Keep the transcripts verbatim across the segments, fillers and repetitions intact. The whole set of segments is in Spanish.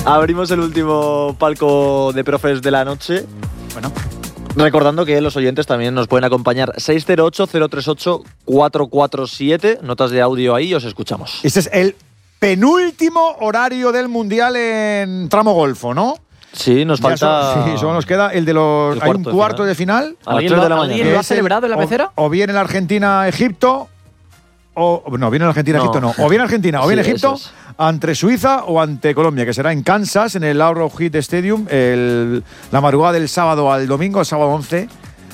Abrimos el último palco de profes de la noche. Bueno. Recordando que los oyentes también nos pueden acompañar. seis cero ocho, cero tres ocho, cuatro cuatro siete. Notas de audio ahí y os escuchamos. Este es el penúltimo horario del Mundial en tramo golfo, ¿no? Sí, nos Ya falta. so- sí, solo nos queda el de los. El Hay un cuarto de cuarto final. de final. A las tres de la mañana. ¿Alguien lo ha Es el- celebrado en la o- pecera? O, bien el Argentina-Egipto. O, no, viene el Argentina-Egipto, no. No. O bien Argentina, o bien Sí, Egipto, eso es. ante Suiza o ante Colombia, que será en Kansas, en el Arrowhead Stadium, el, la madrugada del sábado al domingo, sábado once.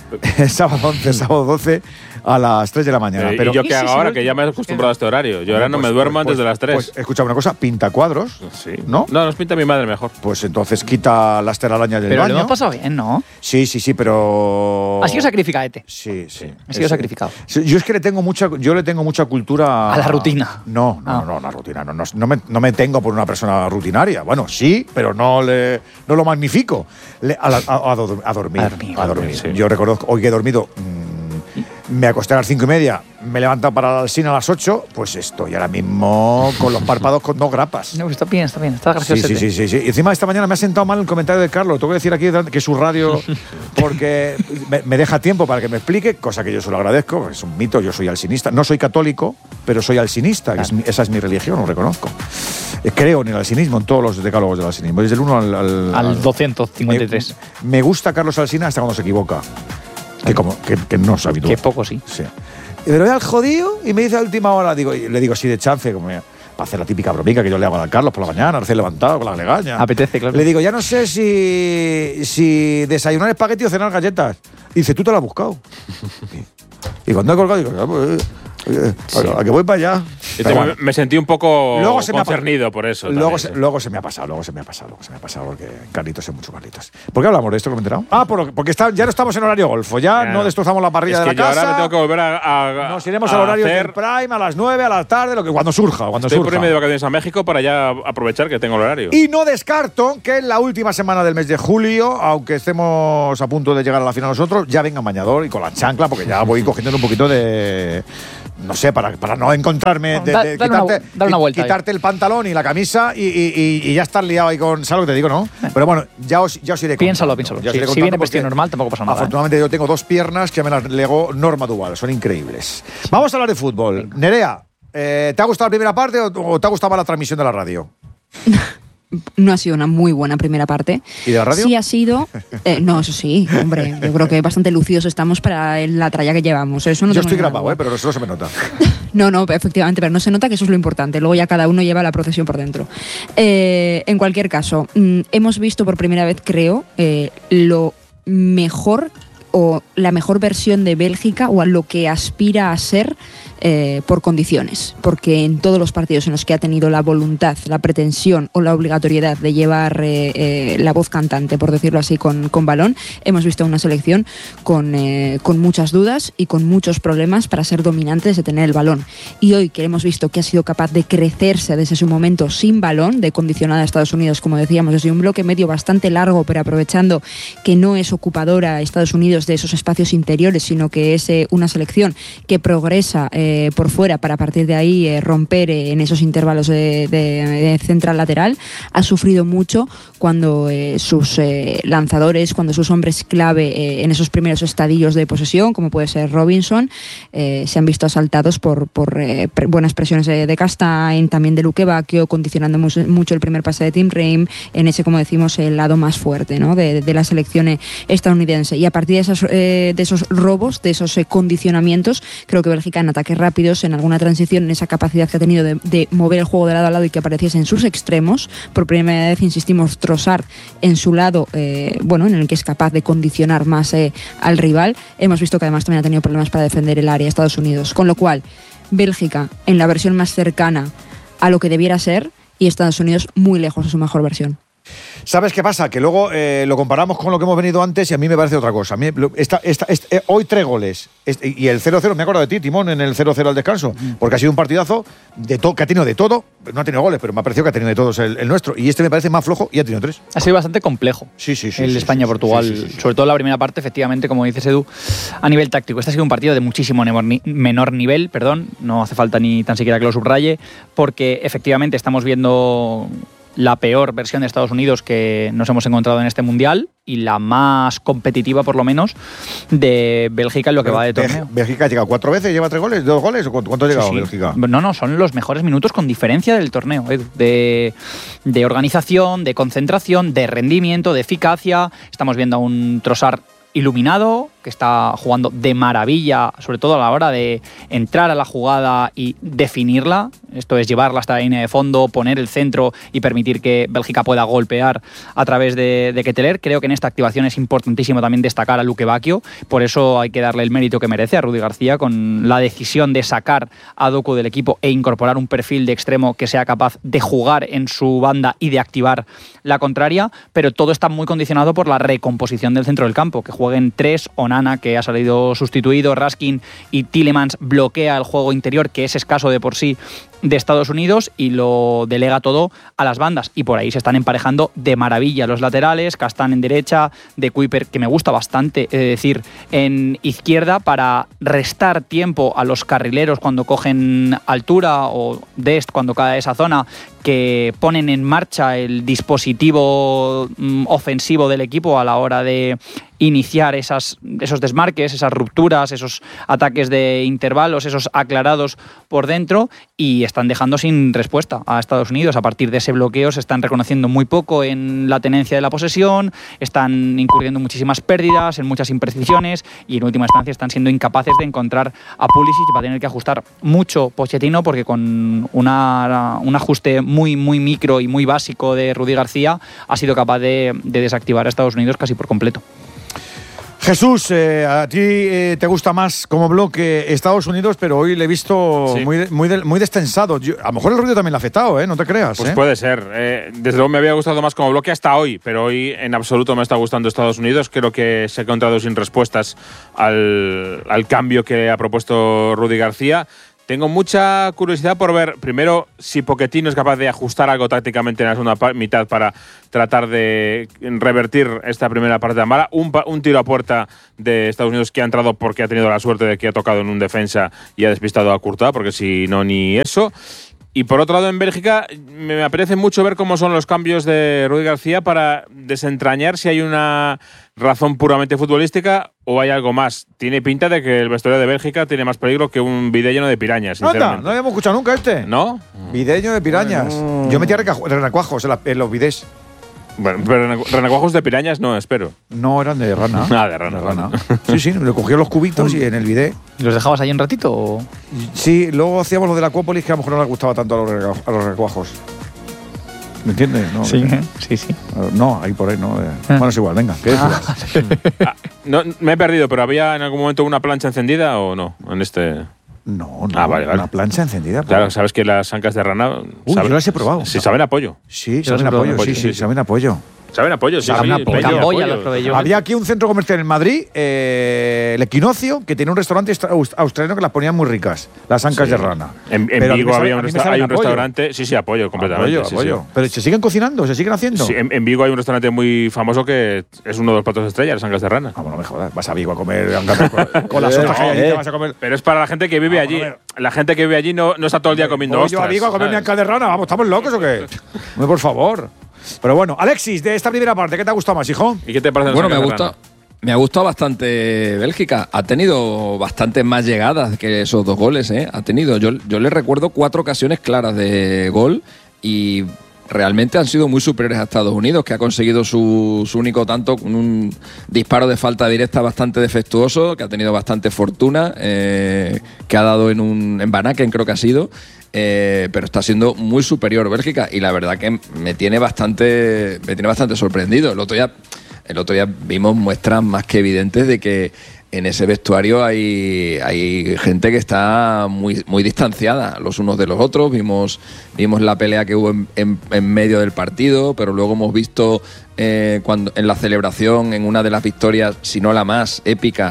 sábado once, sábado doce, a las tres de la mañana. Eh, Pero, ¿Y yo qué Sí, sí, hago sí, ahora? sí. Que ya me he acostumbrado a este horario. Yo ahora no pues- me duermo pues- antes de las tres. Pues escucha una cosa, pinta cuadros. Sí. ¿No? No, nos pinta mi madre mejor. Pues entonces quita las telarañas del Pero baño. lo hemos pasado bien, ¿no? Sí, sí, sí, pero. Ha sido sacrificadete. Sí, sí. Ha sido Es- sacrificado. Sí, yo es que le tengo mucha, yo le tengo mucha cultura A la rutina. No, no, Ah. no, no, la rutina. No, no, no me, no me tengo por una persona rutinaria. Bueno, sí, pero no le, no lo magnifico. Le- a, la- a- a do- a dormir. A dormir, a dormir. sí. Yo recuerdo hoy que he dormido. mmm, me acosté a las cinco y media, me he levantado para la cine a las ocho, pues estoy ahora mismo con los párpados con dos grapas. No, está bien, está bien. Está Sí, gracioso. sí, sí, sí, sí. Y encima esta mañana me ha sentado mal el comentario de Carlos. Tengo que decir aquí que es su radio porque me, me deja tiempo para que me explique, cosa que yo se lo agradezco. Es un mito, yo soy alcinista. No soy católico, pero soy alcinista. que es mi- esa es mi religión, lo reconozco. Eh, Creo en el alcinismo, en todos los decálogos del alcinismo. Desde el uno al... Al, Al doscientos cincuenta y tres. Me, me gusta Carlos Alsina hasta cuando se equivoca. Que, como, que, que no es habitual. Que poco sí. Sí. Pero ve al jodido y me dice a última hora, digo, y le digo así de chance, como para hacer la típica bromica que yo le hago a Carlos por la mañana, recién levantado con la legaña. Apetece, claro. Le digo, ya no sé si, si desayunar espagueti o cenar galletas. Y dice, tú te la has buscado. y, y cuando he colgado, digo, ya, pues, eh, bueno, a que voy para allá. Yo Pero te- bueno. me sentí un poco Luego se me ha pa- concernido por eso. Luego también, se, sí. luego se me ha pasado, luego se me ha pasado, luego se me ha pasado, porque Carlitos es mucho Carlitos. ¿Por qué hablamos de esto que me he enterado? Ah, por lo que- porque está, ya no estamos en horario golfo, ya Ya. no destrozamos la parrilla Es de que la yo casa. ahora me tengo que volver a, a- Nos iremos a al horario hacer- del Prime a las nueve, a la tarde, lo que, cuando surja, cuando Estoy por surja. irme de vacaciones a México para ya aprovechar que tengo el horario. Y no descarto que en la última semana del mes de julio, aunque estemos a punto de llegar a la final nosotros, ya venga Mañador y con la chancla, porque ya voy cogiendo un poquito de. No sé, para, para no encontrarme. De, Da- de dale una- quitarte, dale una vuelta quitarte el pantalón y la camisa y, y- y- y ya estar liado ahí con. ¿Sabes lo que te digo, no? Pero bueno, ya os, ya os iré Piénsalo, contando, piénsalo. ya os Si- iré si contando viene vestido porque normal, tampoco pasa nada, ¿eh? Afortunadamente yo tengo dos piernas que me las legó Norma Duval, son increíbles. Vamos a hablar de fútbol. Nerea, eh, ¿te ha gustado la primera parte o, o te ha gustado más la transmisión de la radio? No ha sido una muy buena primera parte. ¿Y de la radio? Sí ha sido... eh, no, eso sí, hombre. Yo creo que bastante lucidos estamos para la tralla que llevamos. Eso no Yo tengo estoy ninguna grabado, duda. eh, pero eso no se me nota. No, no, efectivamente, pero no se nota que eso es lo importante. Luego ya cada uno lleva la procesión por dentro. Eh, en cualquier caso, mm, hemos visto por primera vez, creo, eh, lo mejor o la mejor versión de Bélgica o a lo que aspira a ser eh, por condiciones, porque en todos los partidos en los que ha tenido la voluntad, la pretensión o la obligatoriedad de llevar eh, eh, la voz cantante, por decirlo así, con, con balón, hemos visto una selección con, eh, con muchas dudas y con muchos problemas para ser dominantes de tener el balón. Y hoy que hemos visto que ha sido capaz de crecerse desde su momento sin balón, de condicionar a Estados Unidos, como decíamos, desde un bloque medio bastante largo, pero aprovechando que no es ocupadora Estados Unidos de esos espacios interiores, sino que es eh, una selección que progresa eh, por fuera para a partir de ahí eh, romper eh, en esos intervalos de, de, de central-lateral, ha sufrido mucho cuando eh, sus eh, lanzadores, cuando sus hombres clave eh, en esos primeros estadios de posesión, como puede ser Robinson, eh, se han visto asaltados por, por eh, pre- buenas presiones de, de Castain, también de Luque Bacchio, condicionando mu- mucho el primer pase de Tim Ream, en ese, como decimos, el lado más fuerte, ¿no?, de, de la selección eh, estadounidense. Y a partir de, esas, eh, de esos robos, de esos eh, condicionamientos, creo que Bélgica en ataques rápidos, en alguna transición, en esa capacidad que ha tenido de, de mover el juego de lado a lado y que apareciese en sus extremos, por primera vez, insistimos, Trossard en su lado, eh, bueno, en el que es capaz de condicionar más eh, al rival. Hemos visto que además también ha tenido problemas para defender el área de Estados Unidos, con lo cual Bélgica en la versión más cercana a lo que debiera ser y Estados Unidos muy lejos de su mejor versión. ¿Sabes qué pasa? Que luego eh, lo comparamos con lo que hemos venido antes y a mí me parece otra cosa. A mí, lo- esta, esta, este, eh, hoy tres goles este, y el cero cero, me acuerdo de ti, Timón, en el cero cero al descanso, porque ha sido un partidazo de to- que ha tenido de todo. No ha tenido goles, pero me ha parecido que ha tenido de todos el, el nuestro. Y este me parece más flojo y ha tenido tres. Ha sido bastante complejo. Sí, sí, sí. El sí, España-Portugal, sí, sí, sí, sí. sobre todo la primera parte, efectivamente, como dices, Edu, a nivel táctico. Este ha sido un partido de muchísimo menor, ni- menor nivel, perdón, no hace falta ni tan siquiera que lo subraye, porque efectivamente estamos viendo la peor versión de Estados Unidos que nos hemos encontrado en este Mundial y la más competitiva, por lo menos, de Bélgica en lo que Pero va de Bélgica- torneo. ¿Bélgica ha llegado cuatro veces? ¿Lleva tres goles? ¿Dos goles? ¿O cuánto, cuánto ha llegado Sí, sí. Bélgica? No, no, son los mejores minutos con diferencia del torneo, Edu. De, de organización, de concentración, de rendimiento, de eficacia. Estamos viendo a un Trossard iluminado, que está jugando de maravilla, sobre todo a la hora de entrar a la jugada y definirla. Esto es llevarla hasta la línea de fondo, poner el centro y permitir que Bélgica pueda golpear a través de, de Ketteler. Creo que en esta activación es importantísimo también destacar a Luque Bacchio. Por eso hay que darle el mérito que merece a Rudi García con la decisión de sacar a Doku del equipo e incorporar un perfil de extremo que sea capaz de jugar en su banda y de activar la contraria. Pero todo está muy condicionado por la recomposición del centro del campo, que jueguen tres, Onana, que ha salido sustituido, Raskin y Tielemans bloquea el juego interior, que es escaso de por sí, de Estados Unidos, y lo delega todo a las bandas, y por ahí se están emparejando de maravilla los laterales, Castan en derecha, De Kuiper, que me gusta bastante, es decir, en izquierda, para restar tiempo a los carrileros cuando cogen altura, o Dest cuando cae esa zona, que ponen en marcha el dispositivo mm, ofensivo del equipo a la hora de iniciar esas, esos desmarques, esas rupturas, esos ataques de intervalos, esos aclarados por dentro, y están dejando sin respuesta a Estados Unidos. A partir de ese bloqueo se están reconociendo muy poco en la tenencia de la posesión, están incurriendo en muchísimas pérdidas, en muchas imprecisiones, y en última instancia están siendo incapaces de encontrar a Pulisic. Va a tener que ajustar mucho Pochettino, porque con una, un ajuste muy, muy micro y muy básico de Rudi García ha sido capaz de, de desactivar a Estados Unidos casi por completo. Jesús, eh, a ti eh, te gusta más como bloque Estados Unidos, pero hoy le he visto Sí. muy, muy, muy destensado. Yo- a lo mejor el ruido también le ha afectado, ¿eh? No te creas. Pues ¿eh? puede ser. Eh, desde luego me había gustado más como bloque hasta hoy, pero hoy en absoluto me está gustando Estados Unidos. Creo que se ha encontrado sin respuestas al, al cambio que ha propuesto Rudi García. Tengo mucha curiosidad por ver, primero, si Pochettino es capaz de ajustar algo tácticamente en la segunda pa- mitad para tratar de revertir esta primera parte de mala. Un, pa- un tiro a puerta de Estados Unidos que ha entrado porque ha tenido la suerte de que ha tocado en un defensa y ha despistado a Courtois, porque si no, ni eso. Y por otro lado, en Bélgica, me apetece mucho ver cómo son los cambios de Rudi García para desentrañar si hay una razón puramente futbolística o hay algo más. Tiene pinta de que el vestuario de Bélgica tiene más peligro que un bidet lleno de pirañas, Anda, sinceramente. no habíamos escuchado nunca este. ¿No? Videño de pirañas. Yo metía recajo- renacuajos en, la- en los bidés. Bueno, pero renacu- renacuajos de pirañas no, espero. No, eran de rana. Ah, de rana. Sí, sí, le cogía los cubitos y en el bidet. ¿Y los dejabas ahí un ratito? O? Sí, luego hacíamos lo de la Acuópolis, que a lo mejor no les gustaba tanto a los, reca- a los recuajos. ¿Me entiendes? No, Sí, eh, sí, sí. no, ahí por ahí no. eh. Bueno, es igual, venga. ¿qué decías? Ah, no, me he perdido, pero ¿había en algún momento una plancha encendida o no? En este. No, no. Ah, vale, vale. Una plancha encendida. Claro, sabes que las ancas de rana. Uy, saben- yo las he probado. Sí, saben a pollo. Sí, Yo saben los he apoyo, probado. sí, sí, Sí, sí. saben apoyo. Saben a pollo, sí. Saben sí, a peña pollo. de Camboya pollo. los probé yo. Había aquí un centro comercial en Madrid, eh, el Equinoccio, que tiene un restaurante austra- aus- australiano que las ponían muy ricas, las ancas Sí. de rana. En, en Pero a mí Vigo me sabe- había a un, mí me resta- saben hay un a pollo. restaurante. Sí, sí, apoyo completamente. Apoyo, sí, apoyo. sí. Pero se siguen cocinando, se siguen haciendo. Sí, en, en Vigo hay un restaurante muy famoso que es uno de los platos estrella, las ancas de rana. Ah, bueno, me jodas, vas a Vigo a comer ancas con, con las otras que hay allí, eh. te vas a comer. Pero es para la gente que vive Vamos allí. a ver. La gente que vive allí no, no está todo el día comiendo ¿Voy yo ostras. a Vigo a comer mi ¿sabes? anca de rana? Vamos, ¿estamos locos o qué? Hombre, por favor. Pero bueno, Alexis, de esta primera parte, ¿qué te ha gustado más, hijo? ¿Y qué te parece? Bueno, me ha gustado. Me ha gustado bastante Bélgica. Ha tenido bastantes más llegadas que esos dos goles, ¿eh? Ha tenido. Yo, yo le recuerdo cuatro ocasiones claras de gol y realmente han sido muy superiores a Estados Unidos, que ha conseguido su, su único tanto con un disparo de falta directa bastante defectuoso, que ha tenido bastante fortuna, eh, que ha dado en un en Van Aken, creo que ha sido. Eh, pero está siendo muy superior Bélgica y la verdad que me tiene bastante me tiene bastante sorprendido. El otro día el otro día vimos muestras más que evidentes de que en ese vestuario hay, hay gente que está muy, muy distanciada los unos de los otros. Vimos, vimos la pelea que hubo en, en, en medio del partido, pero luego hemos visto eh, cuando en la celebración, en una de las victorias, si no la más épica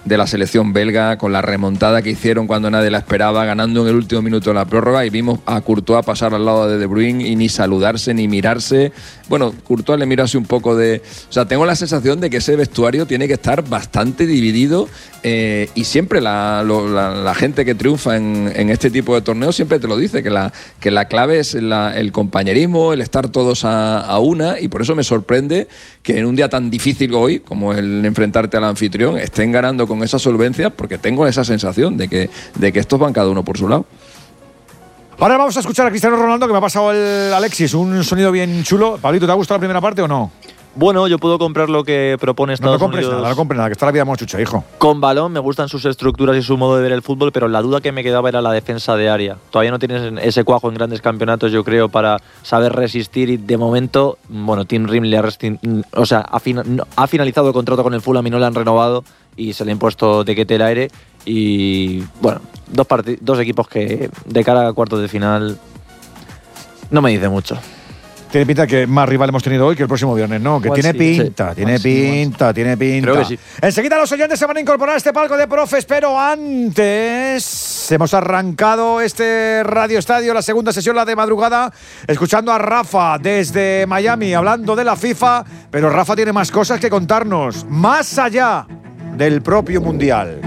de la selección belga, con la remontada que hicieron cuando nadie la esperaba, ganando en el último minuto de la prórroga, y vimos a Courtois pasar al lado de De Bruyne y ni saludarse ni mirarse. Bueno, Courtois le miró así un poco de... O sea, tengo la sensación de que ese vestuario tiene que estar bastante dividido, eh, y siempre la, lo, la, la gente que triunfa en, en este tipo de torneos siempre te lo dice, que la, que la clave es la, el compañerismo, el estar todos a, a una, y por eso me sorprende que en un día tan difícil hoy, como el enfrentarte al anfitrión, estén ganando con esa solvencia, porque tengo esa sensación de que, de que estos van cada uno por su lado. Ahora vamos a escuchar a Cristiano Ronaldo, que me ha pasado el Alexis, un sonido bien chulo. Pablito, ¿te ha gustado la primera parte o no? Bueno, yo puedo comprar lo que propone Estados No te compres Unidos. nada, no compres nada, que está la vida mochucha, hijo. Con balón, me gustan sus estructuras y su modo de ver el fútbol, pero la duda que me quedaba era la defensa de área. Todavía no tienes ese cuajo en grandes campeonatos, yo creo, para saber resistir, y de momento, bueno, Tim Rim le ha, restin- o sea, ha, fin- no, ha finalizado el contrato con el Fulham y no le han renovado, y se le ha impuesto de que el aire. Y bueno, dos, part- dos equipos que de cara a cuartos de final no me dice mucho. Tiene pinta que más rival hemos tenido hoy que el próximo viernes, ¿no? Que Igual tiene sí, pinta, sí. tiene Igual sí, pinta, igual tiene pinta. Creo que sí. Enseguida los oyentes se van a incorporar a este palco de profes, pero antes hemos arrancado este Radio Estadio, la segunda sesión, la de madrugada, escuchando a Rafa desde Miami, hablando de la FIFA, pero Rafa tiene más cosas que contarnos, más allá del propio Mundial.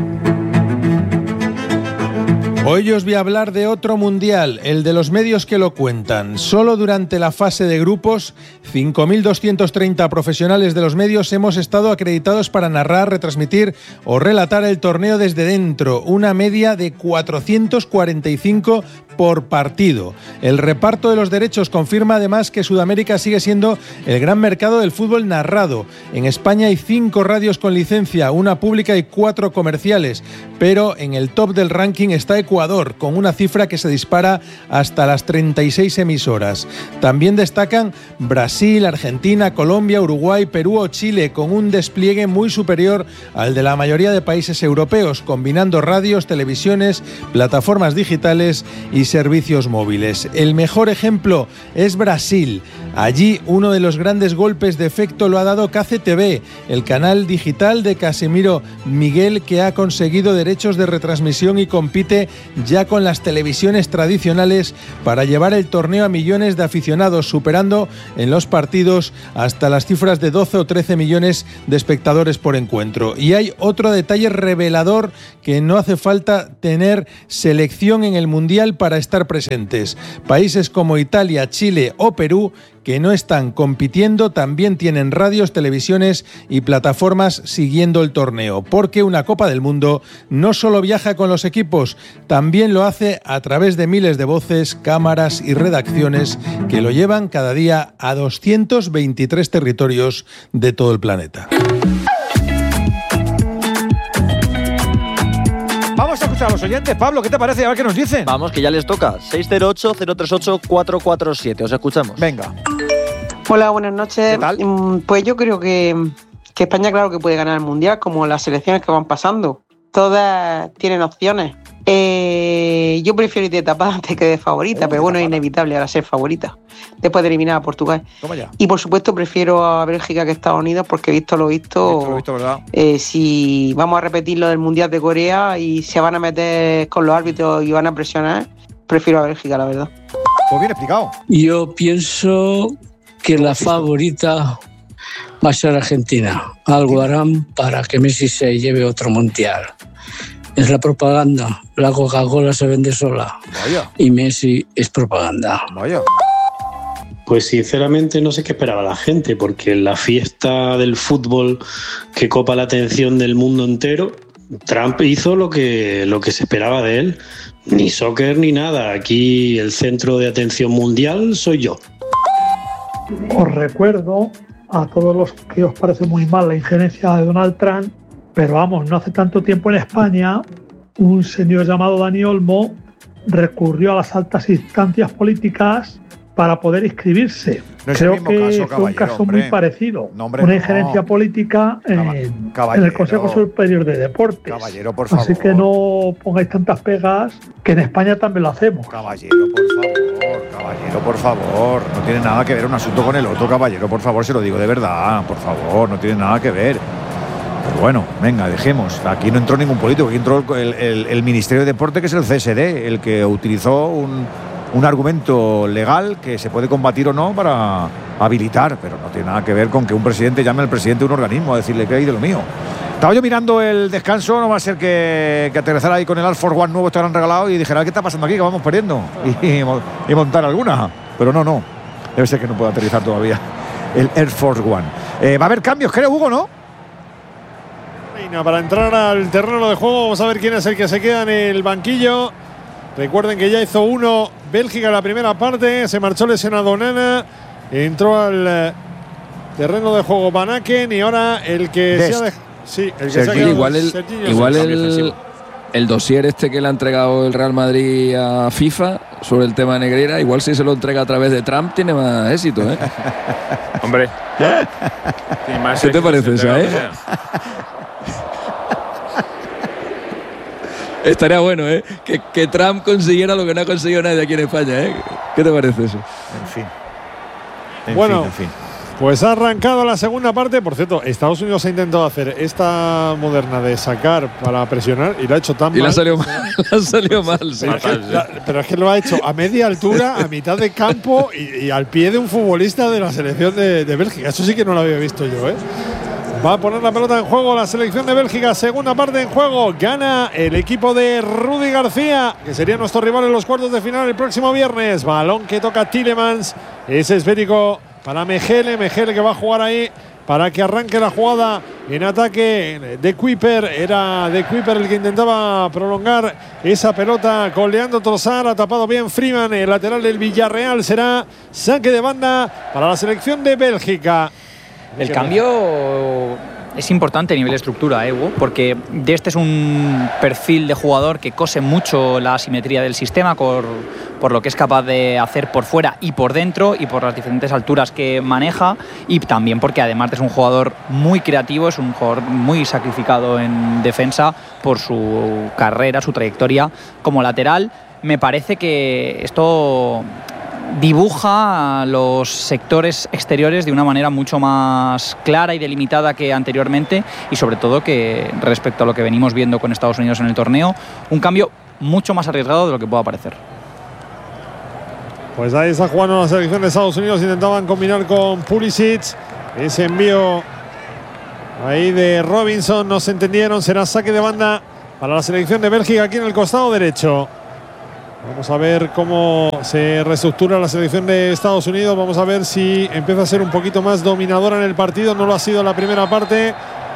Hoy os voy a hablar de otro mundial, el de los medios que lo cuentan. Solo durante la fase de grupos, cinco mil doscientos treinta profesionales de los medios hemos estado acreditados para narrar, retransmitir o relatar el torneo desde dentro, una media de cuatrocientos cuarenta y cinco por partido. El reparto de los derechos confirma además que Sudamérica sigue siendo el gran mercado del fútbol narrado. En España hay cinco radios con licencia, una pública y cuatro comerciales, pero en el top del ranking está Ecuador, con una cifra que se dispara hasta las treinta y seis emisoras. También destacan Brasil, Argentina, Colombia, Uruguay, Perú o Chile, con un despliegue muy superior al de la mayoría de países europeos, combinando radios, televisiones, plataformas digitales y servicios móviles. El mejor ejemplo es Brasil. Allí uno de los grandes golpes de efecto lo ha dado K C T V, el canal digital de Casimiro Miguel, que ha conseguido derechos de retransmisión y compite ya con las televisiones tradicionales para llevar el torneo a millones de aficionados, superando en los partidos hasta las cifras de doce o trece millones de espectadores por encuentro. Y hay otro detalle revelador, que no hace falta tener selección en el Mundial para estar presentes. Países como Italia, Chile o Perú, que no están compitiendo, también tienen radios, televisiones y plataformas siguiendo el torneo, porque una Copa del Mundo no solo viaja con los equipos, también lo hace a través de miles de voces, cámaras y redacciones que lo llevan cada día a doscientos veintitrés territorios de todo el planeta. Vamos a escuchar a los oyentes. Pablo, ¿qué te parece? A ver qué nos dicen. Vamos, que ya les toca. seis cero ocho, cero tres ocho, cuatro cuatro siete. Os escuchamos. Venga. Hola, buenas noches. ¿Qué tal? Pues yo creo que, que España, claro que puede ganar el Mundial, como las selecciones que van pasando. Todas tienen opciones. Eh, yo prefiero ir de tapada antes que de favorita, Oh, pero bueno, tapada. es inevitable ahora ser favorita, después de eliminar a Portugal. Toma ya. Y por supuesto prefiero a Bélgica que a Estados Unidos, porque visto lo visto, Esto lo he visto, ¿verdad? eh, si vamos a repetir lo del Mundial de Corea y se van a meter con los árbitros y van a presionar, prefiero a Bélgica, la verdad. Pues bien explicado. Yo pienso que la favorita va a ser Argentina. Algo harán para que Messi se lleve otro mundial. Es la propaganda. La Coca-Cola se vende sola. Vaya, Y Messi es propaganda. vaya. Pues sinceramente no sé qué esperaba la gente, porque en la fiesta del fútbol que copa la atención del mundo entero, Trump hizo lo que, lo que se esperaba de él. Ni soccer ni nada. Aquí el centro de atención mundial soy yo. Os recuerdo a todos los que os parece muy mal la injerencia de Donald Trump, pero vamos, no hace tanto tiempo en España un señor llamado Dani Olmo recurrió a las altas instancias políticas para poder inscribirse. No es el Creo mismo que caso, fue un caballero, caso hombre. muy parecido. No, hombre, una no. injerencia política en, Caba- en caballero. el Consejo Superior de Deportes. Caballero, por favor. Así que no pongáis tantas pegas, que en España también lo hacemos. Caballero, por favor, caballero, por favor. No tiene nada que ver un asunto con el otro, caballero, por favor, se lo digo de verdad. Por favor, no tiene nada que ver. Pero bueno, venga, dejemos. Aquí no entró ningún político, aquí entró el, el, el Ministerio de Deporte, que es el C S D, el que utilizó un, un argumento legal que se puede combatir o no para habilitar, pero no tiene nada que ver con que un presidente llame al presidente de un organismo a decirle que hay de lo mío. Estaba yo mirando el descanso, no va a ser que, que aterrizara ahí con el Air Force One nuevo, estarán regalado y dijera, ¿qué está pasando aquí? Que vamos perdiendo. Y, y, y montar alguna. Pero no, no. Debe ser que no puede aterrizar todavía el Air Force One. Eh, va a haber cambios, creo, Hugo, ¿no? Para entrar al terreno de juego, vamos a ver quién es el que se queda en el banquillo. Recuerden que ya hizo uno Bélgica en la primera parte, se marchó lesionado Nana, entró al eh, terreno de juego Van Aken y ahora el que Dest. se ha dejado. Sí, el que Sergi, se ha quedado igual el, Serginho igual Dest. el, el dossier este que le ha entregado el Real Madrid a FIFA sobre el tema de Negreira, igual si se lo entrega a través de Trump tiene más éxito, ¿eh? Hombre. ¿Qué te parece esa, eh? Estaría bueno, ¿eh? Que, que Trump consiguiera lo que no ha conseguido nadie aquí en España, ¿eh? ¿Qué te parece eso? En fin. En Bueno, fin, en fin. Pues ha arrancado la segunda parte. Por cierto, Estados Unidos ha intentado hacer esta moderna de sacar para presionar y lo ha hecho tan Y mal. le ha salido mal, le ha salido mal. Sí. Pero es, que, la- pero es que lo ha hecho a media altura, a mitad de campo y, y al pie de un futbolista de la selección de, de Bélgica. Eso sí que no lo había visto yo, ¿eh? Va a poner la pelota en juego la selección de Bélgica. Segunda parte en juego. Gana el equipo de Rudi García, que sería nuestro rival en los cuartos de final el próximo viernes. Balón que toca Tielemans. Es esférico para Mejele. Mejele que va a jugar ahí para que arranque la jugada en ataque de Kuiper. Era de Kuiper el que intentaba prolongar esa pelota con Leandro Trossard. Ha tapado bien Freeman. El lateral del Villarreal será saque de banda para la selección de Bélgica. El cambio es importante a nivel de estructura, ¿eh, Hugo? Porque de este es un perfil de jugador que cose mucho la asimetría del sistema por, por lo que es capaz de hacer por fuera y por dentro y por las diferentes alturas que maneja, y también porque además es un jugador muy creativo, es un jugador muy sacrificado en defensa por su carrera, su trayectoria como lateral. Me parece que esto dibuja los sectores exteriores de una manera mucho más clara y delimitada que anteriormente, y sobre todo que respecto a lo que venimos viendo con Estados Unidos en el torneo, un cambio mucho más arriesgado de lo que pueda parecer. Pues ahí está jugando la selección de Estados Unidos. Intentaban combinar con Pulisic. Ese envío ahí de Robinson no se entendieron. Será saque de banda para la selección de Bélgica aquí en el costado derecho. Vamos a ver cómo se reestructura la selección de Estados Unidos. Vamos a ver si empieza a ser un poquito más dominadora en el partido. No lo ha sido en la primera parte.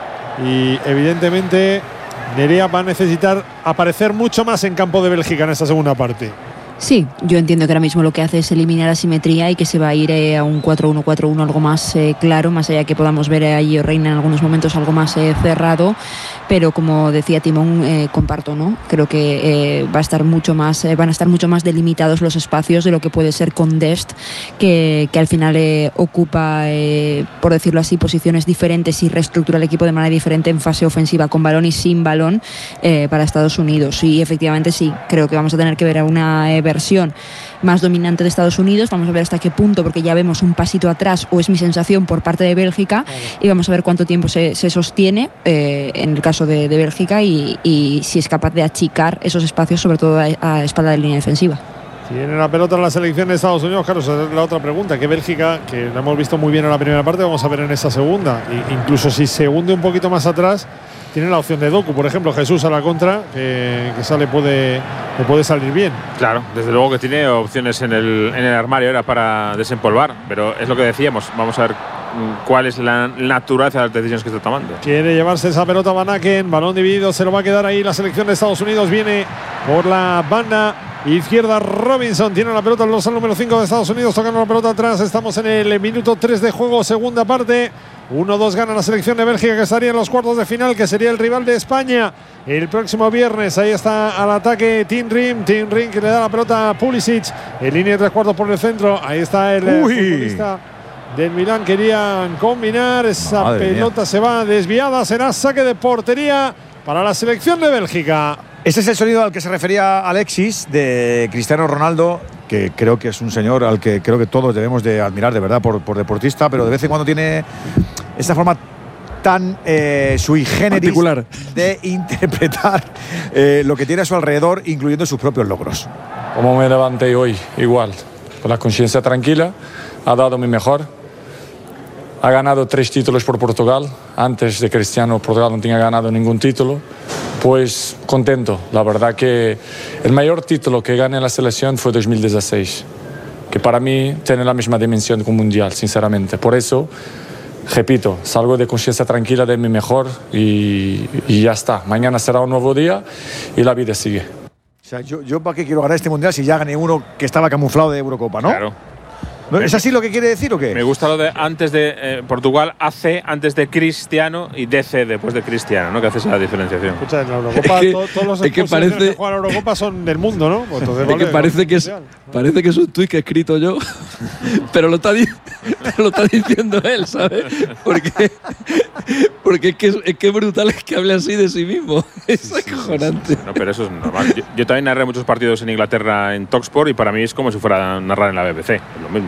Y evidentemente Nerea va a necesitar aparecer mucho más en campo de Bélgica en esta segunda parte. Sí, yo entiendo que ahora mismo lo que hace es eliminar la simetría y que se va a ir eh, a un cuatro uno cuatro uno algo más eh, claro, más allá que podamos ver a Gio Reyna en algunos momentos algo más eh, cerrado, pero como decía Timón, eh, comparto, ¿no? Creo que eh, va a estar mucho más, eh, van a estar mucho más delimitados los espacios de lo que puede ser con Dest, que, que al final eh, ocupa, eh, por decirlo así, posiciones diferentes y reestructura el equipo de manera diferente en fase ofensiva, con balón y sin balón, eh, para Estados Unidos. Y efectivamente sí, creo que vamos a tener que ver a una eh, versión más dominante de Estados Unidos. Vamos a ver hasta qué punto, porque ya vemos un pasito atrás, o es mi sensación, por parte de Bélgica, y vamos a ver cuánto tiempo se, se sostiene eh, en el caso de, de Bélgica y, y si es capaz de achicar esos espacios, sobre todo a, a espalda de línea defensiva. Tiene la pelota en la selección de Estados Unidos. Claro, esa es la otra pregunta. Que Bélgica, que la hemos visto muy bien en la primera parte, vamos a ver en esta segunda. E incluso si se hunde un poquito más atrás, tiene la opción de Doku, por ejemplo. Jesús a la contra, que, que sale puede, le puede salir bien. Claro, desde luego que tiene opciones en el, en el armario ahora para desempolvar, pero es lo que decíamos. Vamos a ver cuál es la naturaleza de las decisiones que está tomando. Quiere llevarse esa pelota Van Aken, balón dividido, se lo va a quedar ahí la selección de Estados Unidos. Viene por la banda izquierda Robinson, tiene la pelota el dorsal número cinco de Estados Unidos, tocando la pelota atrás. Estamos en el minuto tres de juego, segunda parte. uno dos gana la selección de Bélgica, que estaría en los cuartos de final, que sería el rival de España el próximo viernes. Ahí está al ataque Tim Rim, Tim Rim que le da la pelota a Pulisic en línea de tres cuartos por el centro. Ahí está el eh, futbolista del Milán. Querían combinar, esa Madre pelota mía. se va desviada, será saque de portería para la selección de Bélgica. Ese es el sonido al que se refería Alexis, de Cristiano Ronaldo, que creo que es un señor al que creo que todos debemos de admirar, de verdad, por, por deportista, pero de vez en cuando tiene esa forma tan eh, sui generis particular de interpretar eh, lo que tiene a su alrededor, incluyendo sus propios logros. Como me levanté hoy, igual, con la conciencia tranquila, ha dado mi mejor. Ha ganado tres títulos por Portugal. Antes de Cristiano, Portugal no tenía ganado ningún título. Pues contento. La verdad que el mayor título que gané en la selección fue dos mil dieciséis, que para mí tiene la misma dimensión que un mundial, sinceramente. Por eso, repito, salgo de conciencia tranquila de mi mejor y, y ya está. Mañana será un nuevo día y la vida sigue. O sea, yo, yo ¿para qué quiero ganar este mundial si ya gané uno que estaba camuflado de Eurocopa, no? Claro. ¿Es así lo que quiere decir o qué? Me gusta lo de antes de eh, Portugal, A C antes de Cristiano y D C después de Cristiano, ¿no? Que hace esa diferenciación. Escucha, en la Eurocopa, Es que- to- todos los es que expulsos parece- que juegan a la Eurocopa son del mundo, ¿no? Pues entonces, Es que vale, parece vale, que es, mundial. parece que es un tuit que he escrito yo, pero lo está, di- lo está diciendo él, ¿sabes? Porque, porque es, que es, es que brutal es que hable así de sí mismo. Es acojonante. No, pero eso es normal. Yo, yo también narré muchos partidos en Inglaterra en Talksport y para mí es como si fuera a narrar en la B B C, es lo mismo.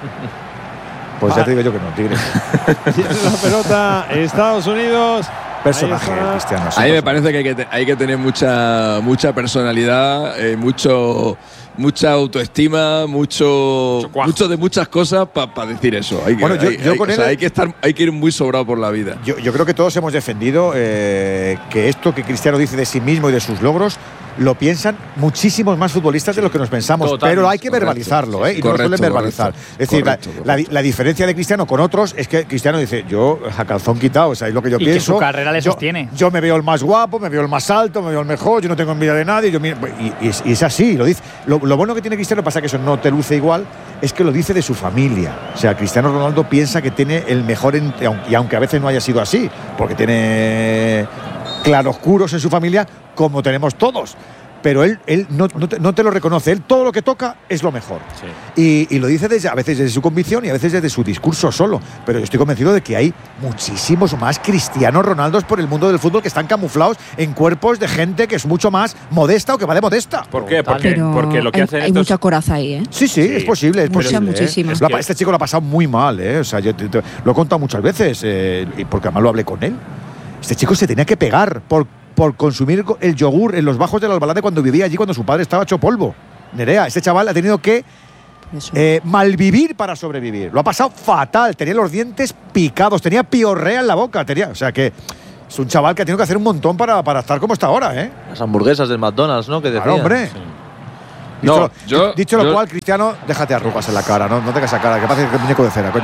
Pues ya te digo yo que no, Tigre. Tiene la pelota Estados Unidos. Personaje, Ahí está. Cristiano. A mí me parece que hay que, te- hay que tener mucha, mucha personalidad, eh, mucho, mucha autoestima, mucho, mucho de muchas cosas para decir eso. Hay que, Bueno, yo- hay- yo hay- con o sea, él- hay que estar, hay que ir muy sobrado por la vida. Yo, yo creo que todos hemos defendido eh, que esto que Cristiano dice de sí mismo y de sus logros lo piensan muchísimos más futbolistas de lo que nos pensamos, Totalmente. pero hay que Correcto. verbalizarlo, ¿eh? Y no Correcto, lo suelen verbalizar. correcto. Es decir, la- Correcto, la, la diferencia de Cristiano con otros es que Cristiano dice, yo a calzón quitado, o sea, es lo que yo Y que pienso. su carrera le yo, sostiene. Yo me veo el más guapo, me veo el más alto, me veo el mejor, yo no tengo envidia de nadie. Yo, mira, y, y es, y es así, lo dice. Lo, lo bueno que tiene Cristiano, pasa que eso no te luce igual, es que lo dice de su familia. O sea, Cristiano Ronaldo piensa que tiene el mejor, en- y aunque a veces no haya sido así, porque tiene claroscuros en su familia, como tenemos todos. Pero él, él no, no, te, no te lo reconoce. Él todo lo que toca es lo mejor. Sí. Y, y lo dice desde, a veces desde su convicción y a veces desde su discurso solo. Pero yo estoy convencido de que hay muchísimos más Cristianos Ronaldos por el mundo del fútbol que están camuflados en cuerpos de gente que es mucho más modesta o que va de modesta. ¿Por qué? Porque, Pero porque lo que hay, hacen hay estos… mucha coraza ahí, ¿eh? Sí, sí, Sí, es posible, es mucha, posible. ¿eh? muchísima. Lo ha- que- Este chico lo ha pasado muy mal, ¿eh? O sea, yo te- te- lo he contado muchas veces, eh, y porque además lo hablé con él. Este chico se tenía que pegar por, por consumir el yogur en los bajos del Albalade cuando vivía allí, cuando su padre estaba hecho polvo. Nerea, este chaval ha tenido que Eso. eh, malvivir para sobrevivir. Lo ha pasado fatal, tenía los dientes picados, tenía piorrea en la boca, tenía, o sea que es un chaval que ha tenido que hacer un montón para, para estar como está ahora, ¿eh? Las hamburguesas del McDonald's, ¿no? Que decían. Claro, hombre. Sí. Dicho, No, yo- dicho lo yo- cual, Cristiano, déjate arrugas en la cara, no, no tengas esa cara, que parece que es muñeco de cera, coño.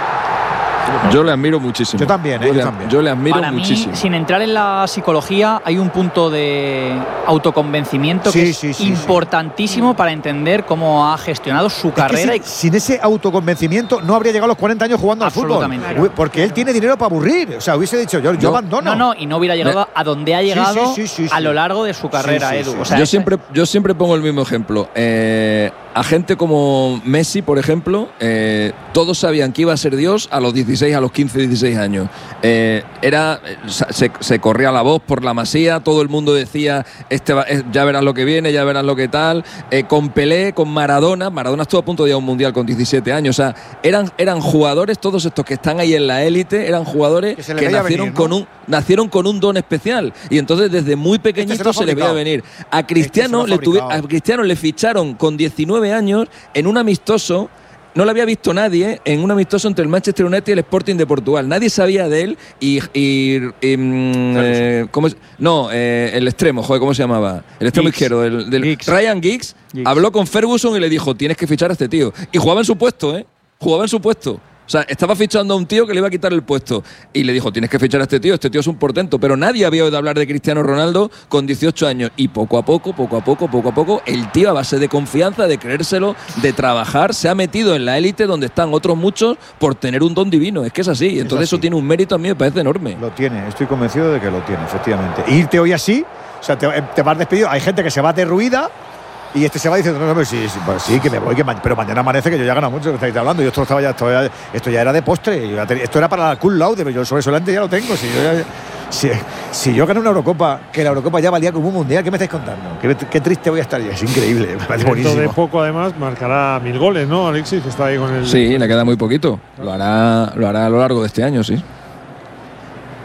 Yo le admiro muchísimo. Yo también, ¿eh? Yo, Yo le, también. yo le admiro Para mí, muchísimo. sin entrar en la psicología, hay un punto de autoconvencimiento Sí, que es sí, sí, importantísimo para entender cómo ha gestionado su Es que carrera. sin, sin ese autoconvencimiento no habría llegado a los cuarenta años jugando al fútbol. Absolutamente. Uy, porque él tiene dinero para aburrir. O sea, hubiese dicho, yo, yo Yo- abandono. y, no, no, y no hubiera llegado a donde ha Sí, llegado sí, sí, sí, a sí. lo largo de su carrera, sí, Edu. sí. O sea, yo, ese- siempre, yo siempre pongo el mismo ejemplo. Eh, a gente como Messi, por ejemplo, eh, todos sabían que iba a ser Dios a los dieciséis, a los quince, dieciséis años. Eh, era, se, se corría la voz por la Masía, todo el mundo decía, este va- eh, ya verás lo que viene, ya verás lo que tal. Eh, con Pelé, con Maradona, Maradona estuvo a punto de ir a un mundial con diecisiete años. O sea, eran, eran jugadores, todos estos que están ahí en la élite, eran jugadores Que que, se les veía nacieron, venir, ¿no? con un, nacieron con un don especial. Y entonces desde muy pequeñitos se les veía fabricado. venir. A Cristiano, Este se lo ha le tuve- fabricado. a Cristiano le ficharon con diecinueve años en un amistoso. No lo había visto nadie en un amistoso entre el Manchester United y el Sporting de Portugal. Nadie sabía de él y… y- y, mm, eh, ¿cómo es? No, eh, el extremo, joder, ¿cómo se llamaba? El extremo Giggs. izquierdo. El, del, Giggs. Ryan Giggs, Giggs. habló con Ferguson y le dijo, tienes que fichar a este tío. Y jugaba en su puesto, ¿eh? Jugaba en su puesto. O sea, estaba fichando a un tío que le iba a quitar el puesto. Y le dijo, tienes que fichar a este tío, este tío es un portento. Pero nadie había oído hablar de Cristiano Ronaldo con dieciocho años. Y poco a poco, poco a poco, poco a poco, el tío a base de confianza, de creérselo, de trabajar, se ha metido en la élite donde están otros muchos por tener un don divino. Es que es así. Entonces así. eso tiene un mérito, a mí me parece enorme. Lo tiene, estoy convencido de que lo tiene, efectivamente. E irte hoy así, o sea, te, te vas despedido. Hay gente que se va derruida y este se va diciendo, no, no, pero sí, sí, pues sí, que me voy, que ma pero mañana amanece que yo ya gano mucho, que estáis hablando. Yo esto estaba ya, esto ya, esto ya era de postre. Yo ya tenía- esto era para la cool laude, pero yo sobre solamente ya lo tengo. Si yo, ya- si, si yo gané una Eurocopa, que la Eurocopa ya valía como un mundial, ¿qué me estáis contando? Qué, qué triste voy a estar yo. Es increíble, me parece Dentro de buenísimo. poco, además, marcará mil goles, ¿no, Alexis? Que está ahí con el. Sí, le queda muy poquito. Lo hará, lo hará a lo largo de este año, sí.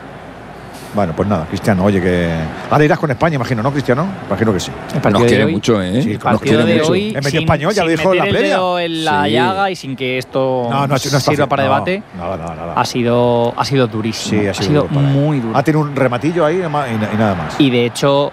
Bueno, pues nada, Cristiano, oye que... Ahora irás con España, imagino, ¿no, Cristiano? Imagino que sí. Nos quiere mucho, ¿eh? Sí, El partido nos quiere de mucho. hoy, He metido sin, español, ya lo sin dijo en la meter el previa. dedo en la Sí. llaga y sin que esto No, no, no está sirva fácil. para No, debate, Nada, nada, nada. ha sido, ha sido durísimo. Sí, ha sido, duro para él. muy duro. Ha tenido un rematillo ahí y na- y nada más. Y de hecho,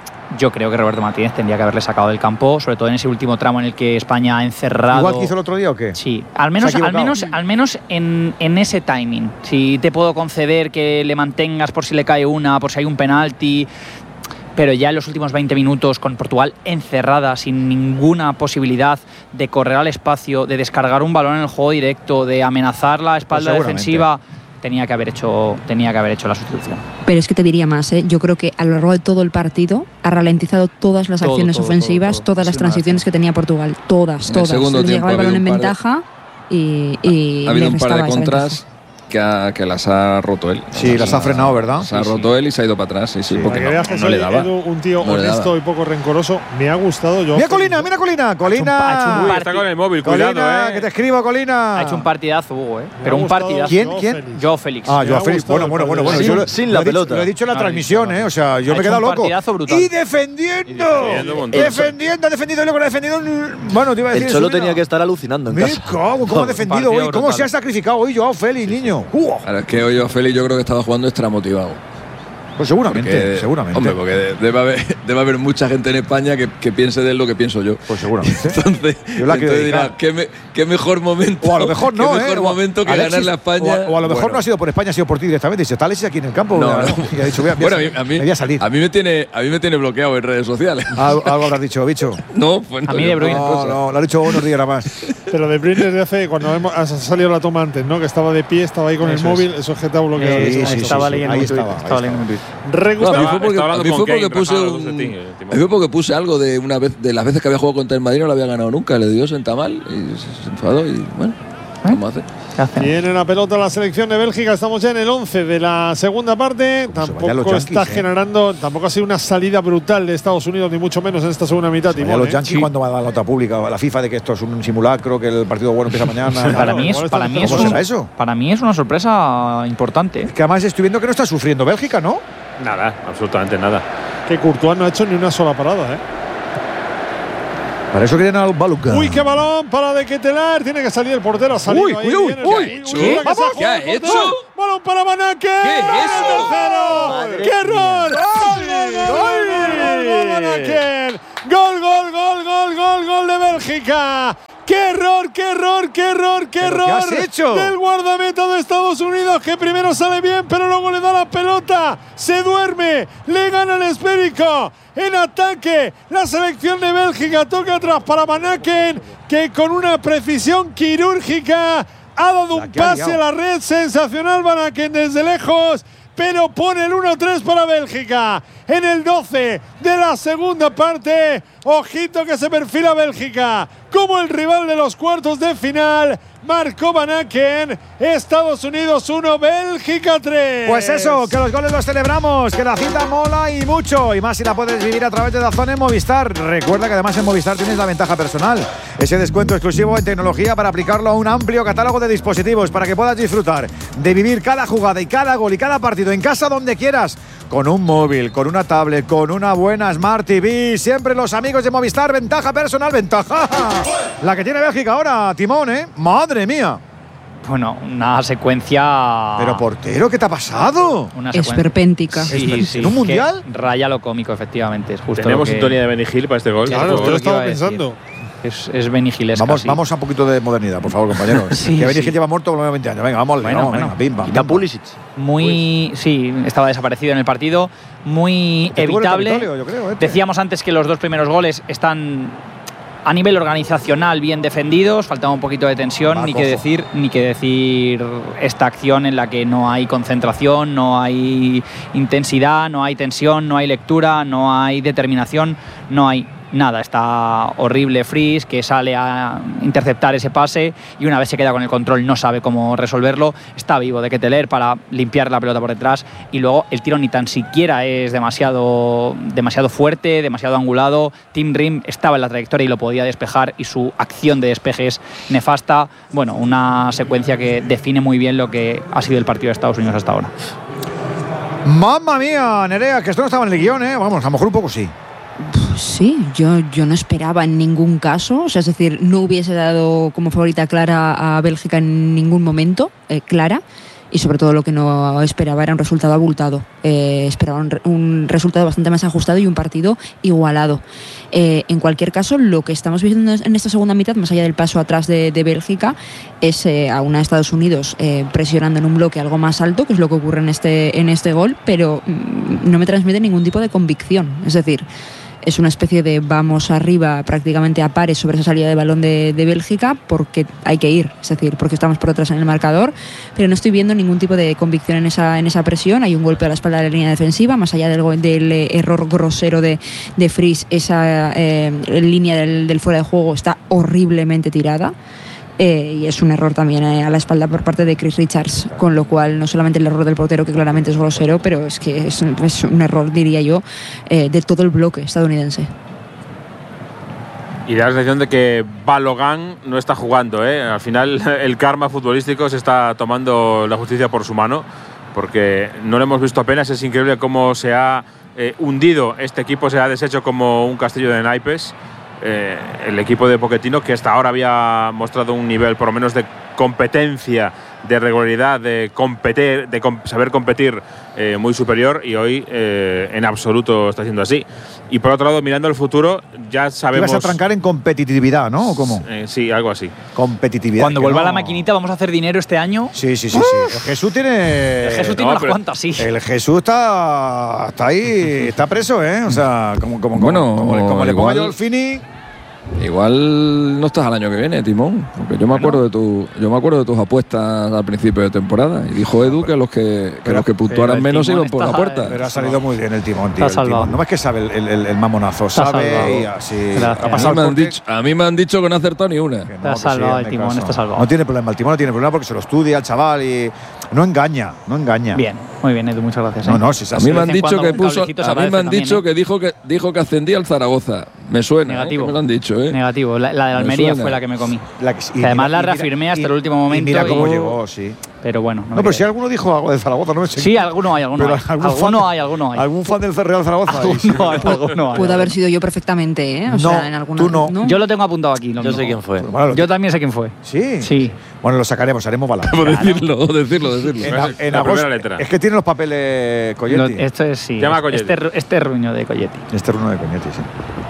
yo creo que Roberto Martínez tendría que haberle sacado del campo, sobre todo en ese último tramo en el que España ha encerrado. ¿Igual que hizo el otro día o qué? Sí, al menos, Se ha al equivocado. menos, al menos en, en ese timing. Si te puedo conceder que le mantengas por si le cae una, por si hay un penalti. Pero ya en los últimos veinte minutos, con Portugal encerrada, sin ninguna posibilidad de correr al espacio, de descargar un balón en el juego directo, de amenazar la espalda Pues defensiva, tenía que haber hecho, tenía que haber hecho la sustitución. Pero es que te diría más, ¿eh? Yo creo que a lo largo de todo el partido ha ralentizado todas las Todo, acciones todo, ofensivas, todo, todo. todas las Sí, transiciones que tenía Portugal. Todas, En el todas. segundo Le tiempo llegaba el ha balón en habido un par de- ventaja y, y Ha habido le un par restaba de esa contras ventaja. que, ha- que las ha roto él. Sí, las ha frenado, ¿verdad? Las ha Sí, roto él y se ha ido para atrás, sí, sí, Para porque que no, veas que no soy le daba. Edu, un tío No le honesto daba. y poco rencoroso. Me ha gustado. Yo Mira Colina, mira Colina. Colina. Uy, está con el móvil, Colina, cuidado, eh. que te escribo, Colina. Ha hecho un partidazo, Hugo, ¿eh? Pero ha un gustado partidazo. ¿Quién? Joao ¿Quién? Félix. Joao Félix. Ah, Me yo ha Félix. gustado Bueno, el bueno, bueno, bueno. partido. Yo lo- Sin lo la he dicho- pelota. Lo he dicho en la No, transmisión, ¿eh? O sea, yo Ha me he hecho quedado un loco. partidazo brutal. Y defendiendo. Y defendiendo un montón. Defendiendo, ha defendido lo que ha defendido. un- Bueno, te iba a decir. El Cholo su vida. tenía que estar alucinando en Me casa. cago, ¿cómo ha defendido partido hoy? ¿Cómo brutal. se ha sacrificado hoy Joao Félix, niño? Uh, Claro, es que hoy a Félix yo creo que estaba jugando extra motivado. pues seguramente, Porque- seguramente. Hombre, porque de- debe haber, debe haber mucha gente en España que, que piense de él lo que pienso yo. Pues seguramente. Entonces, Yo la quiero entonces dirá, dedicar. ¿qué, me- qué mejor momento. O a lo mejor no, qué ¿eh? mejor O- momento que Alexis, ganarle a España. O a, o a lo mejor Bueno. no ha sido por España, ha sido por ti directamente. Dice, está Alexis aquí en el campo. No, Ya, no. Y ha dicho, voy a, voy a Bueno, a mí, salir. a, mí, Me voy a salir. a mí me tiene, a mí me tiene bloqueado en redes sociales. Algo, algo habrás dicho, bicho. No, pues no, A mí yo De Bruyne. no, No, no, lo ha dicho unos días nada más. Pero De Bruyne desde hace, cuando hemos, ha salido la toma antes, ¿no? Que estaba de pie, estaba ahí con Eso el móvil, eso es que te ha bloqueado. Sí, eso. sí, estaba sí, leyendo ahí un tuit, estaba, ahí estaba leyendo un tuit. No, a mí Recupera- fue porque, estaba a hablando mí con fue porque Kane, puse Rafa, un, de ti, eh, a mí fue porque puse algo de una vez de las veces que había jugado contra el Madrid no lo había ganado nunca, le dio senta mal y se, se enfadó y bueno, ¿cómo hace? ¿Qué hacen? Tiene la pelota la selección de Bélgica. Estamos ya en el once de la segunda parte. Pues se vayan los Tampoco yanquis, está eh. generando, tampoco ha sido una salida brutal de Estados Unidos, ni mucho menos en esta segunda mitad. Ya Timón, los ¿eh? Yankees cuando va a dar la nota pública, la FIFA, de que esto es un simulacro, que el partido bueno empieza mañana. para, Claro, mí es, igual para, está mí es ¿Cómo un- será eso? para mí es una sorpresa importante. Que además estoy viendo que no está sufriendo Bélgica, ¿no? Nada, absolutamente nada. Que Courtois no ha hecho ni una sola parada, ¿eh? Para eso quieren al Baluca. Uy, qué balón para De Ketelaere. Tiene que salir el portero. Ha salido Uy, ahí, uy, bien, uy, bien, uy, bien, ¿qué? que se Vamos. ha ¿Qué ha jugado el hecho? portero. Balón para Banake. ¿Qué es eso? ¡Tercero! ¡Qué error! ¡Gol, gol, gol, gol, gol, Banake! ¡Gol, gol, gol, gol, gol, gol de Bélgica! ¡Qué error, qué error, qué error, qué ¿Pero error! qué has hecho? Del guardameta de Estados Unidos, que primero sale bien, pero luego le da la pelota. Se duerme, le gana el esférico. En ataque, la selección de Bélgica toca atrás para Van Aken, que con una precisión quirúrgica ha dado La un que ha pase a liado. la red. Sensacional Van Aken desde lejos, pero pone el uno tres para Bélgica. En el doce de la segunda parte, ojito que se perfila Bélgica como el rival de los cuartos de final. Marcó Van Aken, Estados Unidos uno, Bélgica tres. Pues eso, que los goles los celebramos, que la cita mola y mucho, y más si la puedes vivir a través de DAZN en Movistar. Recuerda que además en Movistar tienes la ventaja personal, ese descuento exclusivo en tecnología para aplicarlo a un amplio catálogo de dispositivos para que puedas disfrutar de vivir cada jugada y cada gol y cada partido en casa donde quieras, con un móvil, con una tablet, con una buena Smart T V. Siempre los amigos de Movistar, ventaja personal, ventaja. La que tiene Bélgica ahora, Timón, ¿eh? ¡Madre mía! Bueno, una secuencia. Pero portero, ¿qué te ha pasado? Una Esperpéntica. Sí, sí, ¿En un que mundial? Raya lo cómico, efectivamente. Es justo Tenemos lo que, sintonía de Benny Hill para este gol. Claro, por yo lo favor. estaba iba a decir. pensando. Es, es Benny Gilesca, Vamos, sí. vamos a un poquito de modernidad, por favor, compañeros. Sí, que Benny sí. Hill lleva muerto por lo menos veinte años. Venga, vamos, Bueno, vamos, bueno. venga, pim, pam, Quita pim, pam. Pulisic. Muy. Sí, estaba desaparecido en el partido. Muy Que estuvo en el evitable. Capitolio, yo creo, este. Decíamos antes que los dos primeros goles están a nivel organizacional bien defendidos, faltaba un poquito de tensión, Va, ni cojo. que decir, ni que decir esta acción en la que no hay concentración, no hay intensidad, no hay tensión, no hay lectura, no hay determinación, no hay nada. Está horrible Fries, que sale a interceptar ese pase y una vez se queda con el control no sabe cómo resolverlo. Está vivo de Ketelaere para limpiar la pelota por detrás y luego el tiro ni tan siquiera es demasiado, demasiado fuerte, demasiado angulado. Tim Rim estaba en la trayectoria y lo podía despejar y su acción de despeje es nefasta. Bueno, una secuencia que define muy bien lo que ha sido el partido de Estados Unidos hasta ahora. Mamma mía, Nerea, que esto no estaba en el guión, ¿eh? Vamos, a lo mejor un poco sí. Sí, yo, yo no esperaba en ningún caso, o sea, es decir, no hubiese dado como favorita clara a Bélgica en ningún momento, eh, clara, y sobre todo lo que no esperaba era un resultado abultado. Eh, esperaba un, un resultado bastante más ajustado y un partido igualado. Eh, en cualquier caso, lo que estamos viendo en esta segunda mitad, más allá del paso atrás de, de Bélgica, es eh, a una Estados Unidos eh, presionando en un bloque algo más alto, que es lo que ocurre en este, en este gol, pero mm, no me transmite ningún tipo de convicción. Es decir, es una especie de vamos arriba prácticamente a pares sobre esa salida de balón de, de Bélgica porque hay que ir, es decir, porque estamos por atrás en el marcador, pero no estoy viendo ningún tipo de convicción en esa, en esa presión. Hay un golpe a la espalda de la línea defensiva, más allá del, del error grosero de, de Fries, esa eh, línea del, del fuera de juego está horriblemente tirada. Eh, y es un error también eh, a la espalda por parte de Chris Richards, con lo cual no solamente el error del portero, que claramente es grosero, pero es que es, es un error, diría yo, eh, de todo el bloque estadounidense. Y da la sensación de que Balogun no está jugando, ¿eh? Al final el karma futbolístico se está tomando la justicia por su mano, porque no lo hemos visto apenas. Es increíble cómo se ha eh, hundido este equipo, se ha deshecho como un castillo de naipes. Eh, el equipo de Pochettino, que hasta ahora había mostrado un nivel por lo menos de competencia, de regularidad, de competir, de com saber competir eh, muy superior, y hoy eh, en absoluto está siendo así. Y por otro lado, mirando el futuro, ya sabemos… Ibas a trancar en competitividad, ¿no? ¿O cómo? Eh, sí, algo así. Competitividad. Cuando vuelva no. la maquinita, vamos a hacer dinero este año. Sí, sí, sí. sí. El Jesús tiene… El Jesús tiene no, unas cuantas, sí. El Jesús está, está ahí, está preso, ¿eh? O sea, como, como, bueno, como, como, como le ponga igual, yo el Fini… Igual no estás al año que viene, Timón, porque yo me acuerdo de tu, yo me acuerdo de tus apuestas al principio de temporada, y dijo Edu que los que, que, pero, los que puntuaran menos iban por la está, puerta. Pero ha salido muy bien el Timón, tío. El timón. No es que sabe el, el, el mamonazo, está sabe salvado. y así. Gracias. Ha pasado a, mí me han dicho, a mí me han dicho que no ha acertado ni una. Que no, está que salvado sí, el Timón, caso. está salvado. No tiene problema, el Timón no tiene problema porque se lo estudia el chaval y no engaña, no engaña. Bien, muy bien, Edu, muchas gracias. ¿eh? No, no, si a mí me han dicho que puso, a mí me han también, dicho ¿eh? que dijo que dijo que ascendía al Zaragoza. Me suena, negativo. ¿eh? Que me lo han dicho, ¿eh? Negativo, la, la de Almería fue la que me comí. La que, que además la reafirmé mira, hasta y, el último momento. Y mira cómo y, llegó, sí. Pero bueno. No, no pero si alguno dijo algo de Zaragoza, no me sé. Sí, alguno hay, alguno pero hay. Algún alguno fan, hay, alguno hay. ¿Algún fan del Real Zaragoza? Alguno hay, alguno hay. Puede haber sido yo perfectamente, ¿eh? O no, sea, en alguna, tú no. no. Yo lo tengo apuntado aquí. Lo yo mismo. sé quién fue. Pues bueno, yo también sé quién fue. ¿Sí? Sí. Bueno, lo sacaremos, haremos balance. Claro. decirlo, decirlo, decirlo. En, a, en la agosto, primera letra. Es que tiene los papeles Colletti. Lo, esto es, sí. Llama a Colletti. Este, este ruño de Colletti. Este runo de Colletti, sí.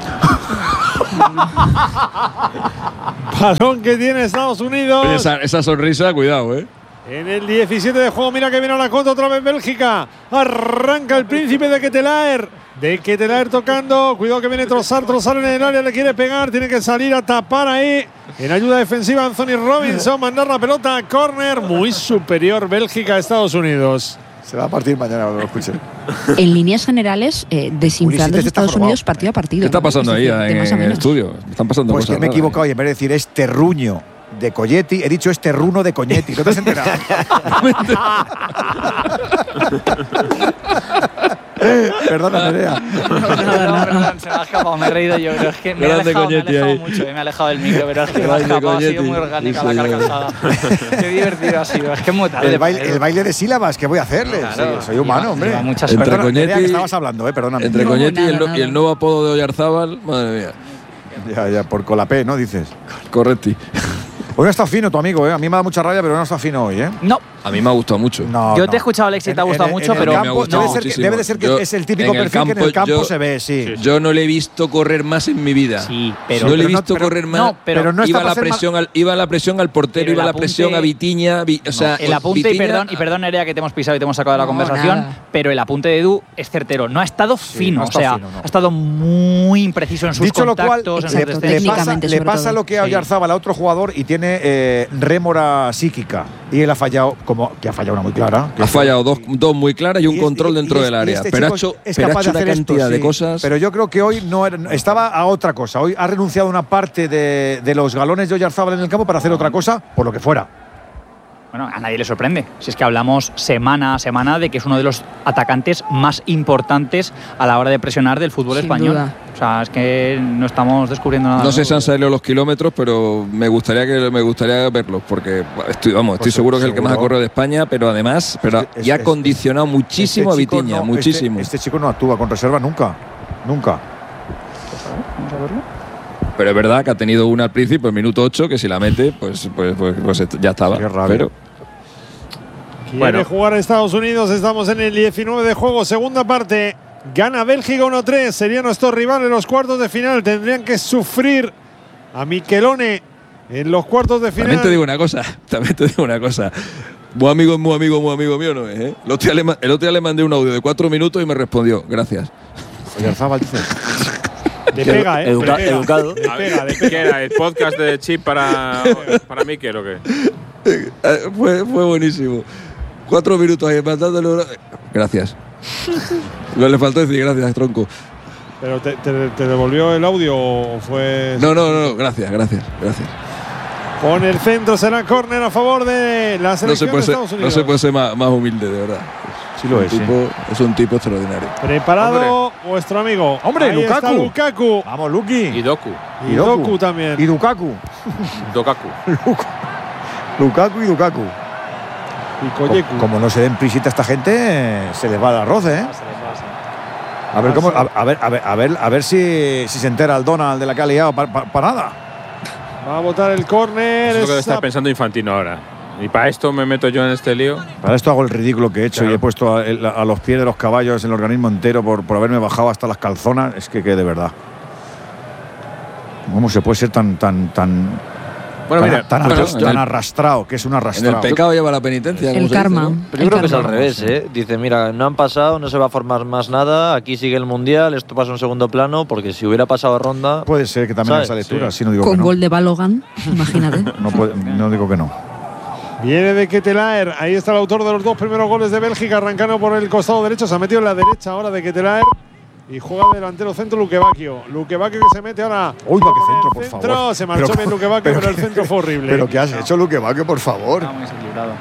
Balón que tiene Estados Unidos. Oye, esa, esa sonrisa, cuidado, ¿eh? En el diecisiete de juego, mira que viene a la contra otra vez Bélgica. Arranca el príncipe de Ketelaer. De Ketelaer tocando. Cuidado que viene Trossard. Trossard en el área, le quiere pegar. Tiene que salir a tapar ahí. En ayuda defensiva, Anthony Robinson. Mandar la pelota a córner. Muy superior Bélgica a Estados Unidos. Se va a partir mañana cuando lo escuchen. En líneas generales, eh, desinflando a Estados Unidos partido a partido. ¿Qué está pasando ¿no? ahí Es en, decir, de más a en el menos. estudio? Están pasando Pues cosas que me he raras, equivocado ¿eh? y en vez de decir este ruño de Colletti, he dicho este runo de Coñetti. ¿No te has enterado? Perdona, Nerea. No, no, no, perdón, se me ha escapado, me he reído yo, pero es que me he Grande alejado, me he Colletti alejado ahí. mucho, eh, me he alejado del micro, pero es que me ha Grande escapado, ha sido Colletti. muy orgánica Sí, la señor. carcajada. Qué divertido ha sido, es que es muy tarde. El baile, pero- el baile de sílabas, ¿qué voy a hacerle? Claro, Sí, soy humano, lleva- hombre. lleva muchas Entre Perdona, Nerea, Coñetti- que estabas hablando, eh, perdóname. Entre No, Coñetti y, el, nada, no- y el nada. nuevo apodo de Oyarzábal, madre mía. Ya, ya, por Colapé, ¿no? Dices. Correcti. Hoy no está fino tu amigo, ¿eh? A mí me da mucha rabia, pero no está fino hoy, ¿eh? No, A mí me ha gustado mucho. No, yo no. te he escuchado, Alex, y te ha En- gustado en- mucho, en el pero campo me ha gustado debe, ser, que- muchísimo. debe de ser que Yo- es el típico en el perfil que en el campo campo yo- se ve, sí. Yo no le he visto correr más en mi vida. Sí, pero- no le he pero no- visto pero- correr más. no, pero- pero no está iba, para la ser más- presión al, iba la presión al portero, Pero iba el la presión apunte- a Vitiña. Vi- o sea, el apunte, y Vitiña- perdón, y perdón, Nerea, que te hemos pisado y te hemos sacado de la No, conversación, nada. pero el apunte de Edu es certero. No ha estado fino, no ha o estado sea, fino, no. ha estado muy impreciso en sus Dicho lo cual, contactos, en sus le, exacto, le descensos. pasa, técnicamente, le sobre pasa todo. lo que a Sí. Oyarzábal, a otro jugador, y tiene eh, rémora psíquica. Y él ha fallado, como que ha fallado una muy clara. que Ha es- fallado dos, dos muy claras y un y- control y- dentro y- del y área. este pero ha chico hecho, es pero ha capaz hecho de una hacer esto, cantidad de sí. cosas. Pero yo creo que hoy no era- estaba a otra cosa. Hoy ha renunciado a una parte de, de los galones de Oyarzábal en el campo para hacer otra cosa, por lo que fuera. Bueno, a nadie le sorprende. Si es que hablamos semana a semana de que es uno de los atacantes más importantes a la hora de presionar del fútbol Sin español. duda. O sea, es que no estamos descubriendo nada. No sé nuevo. si han salido los kilómetros, pero me gustaría que me gustaría verlos, porque estoy, vamos, estoy Pues seguro que es el que más ha seguro. corrido de España, pero además, pero Este- y ha este- condicionado muchísimo Este a chico Vitiña, no- muchísimo. Este, este chico no actúa con reserva nunca. Nunca. Vamos a verlo. Pero es verdad que ha tenido una al principio, el minuto ocho, que si la mete, pues, pues, pues, pues ya estaba. Qué rabia. Pero Quiere Bueno. jugar a Estados Unidos, estamos en el diecinueve de juego, segunda parte. Gana Bélgica uno tres, serían nuestros rivales en los cuartos de final. Tendrían que sufrir a Michelone en los cuartos de final. también te digo una cosa, también te digo una cosa. Muy amigo, muy amigo, muy amigo mío no es, ¿eh? El otro día le, ma- el otro día le mandé un audio de cuatro minutos y me respondió, gracias. Oyarzábal dice. Le pega, ¿eh? Educa- le pega, educado. Le pega, le pega. ¿Qué era? ¿El podcast de Chip para, para Mikel o qué? Eh, fue, fue buenísimo. Cuatro minutos ahí mandándole una- Gracias. No le faltó decir gracias, tronco. ¿Pero te, te- te devolvió el audio o fue...? No, no, no, no, gracias, gracias, gracias. Con el centro será córner a favor de la No se selección puede de ser, Estados no Unidos. se puede ser más, más humilde, de verdad. Sí lo Un es, sí. tipo- Es un tipo extraordinario. Preparado vuestro amigo. ¡Hombre, Ahí Lukaku! está Lukaku. Vamos, Luki. Y Doku. Y Doku también. Y Lukaku. Dokaku. Lukaku y Lukaku. Y Koyeku. Como no se den prisita a esta gente, se les va el arroz, ¿eh? A ver, cómo, a, a ver, a ver, a ver, a ver si, si se entera el Donald de la que ha liado para nada. Va a botar el córner. Eso es lo que debe esa- estar pensando Infantino ahora. Y para esto me meto yo en este lío. Para esto hago el ridículo que he hecho Claro. y he puesto a, el- a los pies de los caballos el organismo entero por, por haberme bajado hasta las calzonas. Es que, que de verdad. ¿Cómo se puede ser tan tan tan Bueno, tan, mira, tan, bueno, arras- en tan el- arrastrado? Que es un En arrastrado. el pecado lleva la penitencia. como El se dice, karma. ¿no? Pero yo creo que es al karma. revés, ¿eh? Dice, mira, no han pasado, no se va a formar más nada, aquí sigue el Mundial, esto pasa en segundo plano, porque si hubiera pasado ronda… Puede ser que también haya esa ¿Sabes? lectura, Sí. sí, no digo Con que no. gol de Balogan, imagínate. No, puede- no digo que no. Viene de Ketelaer. Ahí está el autor de los dos primeros goles de Bélgica, arrancando por el costado derecho. Se ha metido en la derecha ahora de Ketelaer. Y juega delantero centro Luque Bacchio. Luque Bacchio que se mete ahora. Uy, va, qué con el centro, por centro. favor. Se marchó Pero- bien Luque Bacchio, pero, pero el que- centro fue horrible. Pero ¿qué has hecho, Luque Vaque, por favor? Está muy desequilibrado.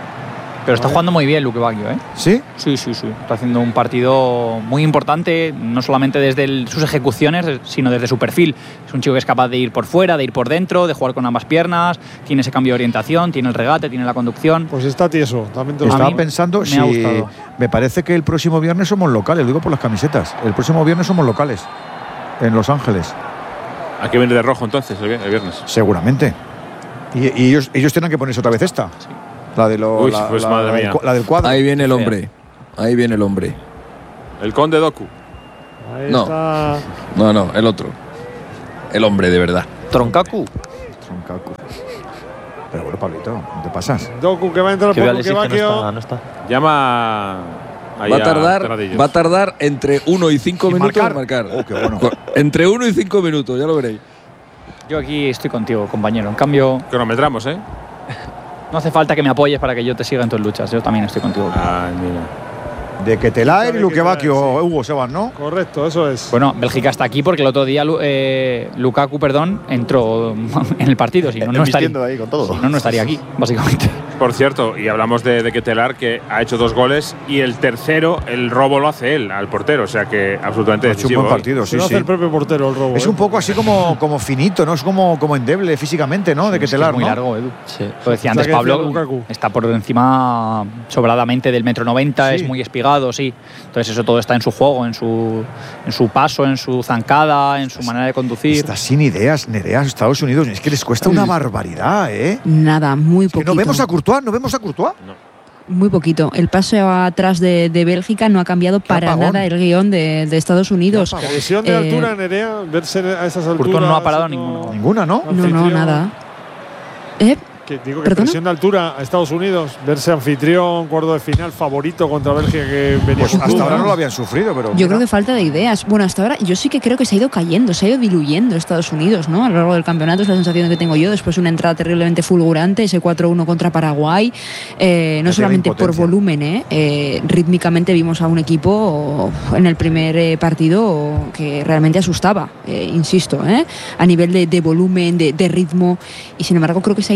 Pero está jugando muy bien Luque Bacchio, ¿eh? ¿Sí? Sí, sí, sí. Está haciendo un partido muy importante, no solamente desde el- sus ejecuciones, sino desde su perfil. Es un chico que es capaz de ir por fuera, de ir por dentro, de jugar con ambas piernas, tiene ese cambio de orientación, tiene el regate, tiene la conducción. Pues está tieso. También te lo Estaba digo. pensando me si ha gustado. me parece que el próximo viernes somos locales, lo digo por las camisetas. El próximo viernes somos locales en Los Ángeles, Hay que venir de rojo entonces, el vi- el viernes. seguramente. Y, y ellos ellos tienen que ponerse otra vez esta. La de lo, Uy, la, pues la- madre la del mía. cu- la del cuadro. Ahí viene el hombre. Ahí viene el hombre. El conde Doku. Ahí No. está. No, no, el otro. El hombre de verdad. Troncacu. Son cacu. Pero bueno, Pablito, no te pasas. Doku que va a entrar Que por vea Luque que no Bacchio. está, no está. Llama ahí Va a tardar, Terradillos. va a tardar entre uno y cinco ¿Y minutos marcar? en marcar. Oh, qué bueno. Entre uno y cinco minutos, ya lo veréis. Yo aquí estoy contigo, compañero. En cambio, Cronometramos, ¿eh? no hace falta que me apoyes para que yo te siga en tus luchas. Yo también estoy contigo. Ah, mira. De Ketelaer y De Luque Ketelaer, Bacchio, sí. Hugo Sebas, ¿no? Correcto, eso es. Bueno, Bélgica está aquí porque el otro día Lu- eh, Lukaku, perdón, entró en el partido. Si no, no estaría, Embistiendo ahí con todo. si no, no estaría aquí, básicamente. Por cierto, y hablamos de, de Ketelar, que ha hecho dos goles y el tercero, el robo lo hace él al portero. O sea que absolutamente Ha hecho un decisivo. buen hoy. partido, Se sí, lo hace sí. el propio portero el robo. Es ¿eh? un poco así como, como finito, ¿no? Es como, como endeble físicamente, ¿no? De Es que Ketelaer, es muy ¿no? largo, Edu. Sí. Lo decía O sea, antes que Pablo, decía Lukaku. está por encima sobradamente del metro noventa, Sí. es muy espigado, sí. Entonces eso todo está en su juego, en su, en su paso, en su zancada, en su manera de conducir. Está sin ideas, Nerea, Estados Unidos. Es que les cuesta una barbaridad, ¿eh? Nada, muy Que poquito. no vemos a Courtois, no vemos a Courtois. Muy poquito. El paso atrás de, de Bélgica no ha cambiado para apagón. nada el guión de, de Estados Unidos. Presión de Eh, altura, Nerea, verse a esas alturas. Courtois no ha parado siendo ninguno. Ninguna, ¿no? No, no, anfitrión. nada. ¿Eh? Que digo que ¿Perdona? presión de altura a Estados Unidos, verse anfitrión, cuarto de final, favorito contra Bélgica que venía Pues con hasta dudas. ahora no lo habían sufrido, pero. Yo mira. creo que falta de ideas. Bueno, hasta ahora yo sí que creo que se ha ido cayendo, se ha ido diluyendo Estados Unidos, ¿no? A lo largo del campeonato es la sensación que tengo yo, después de una entrada terriblemente fulgurante, ese cuatro uno contra Paraguay. Eh, no Ya solamente tiene por impotencia. volumen, ¿eh? Eh, rítmicamente vimos a un equipo en el primer eh, partido que realmente asustaba, eh, insisto, ¿eh? A nivel de, de volumen, de, de ritmo, y sin embargo creo que se ha ido cayendo.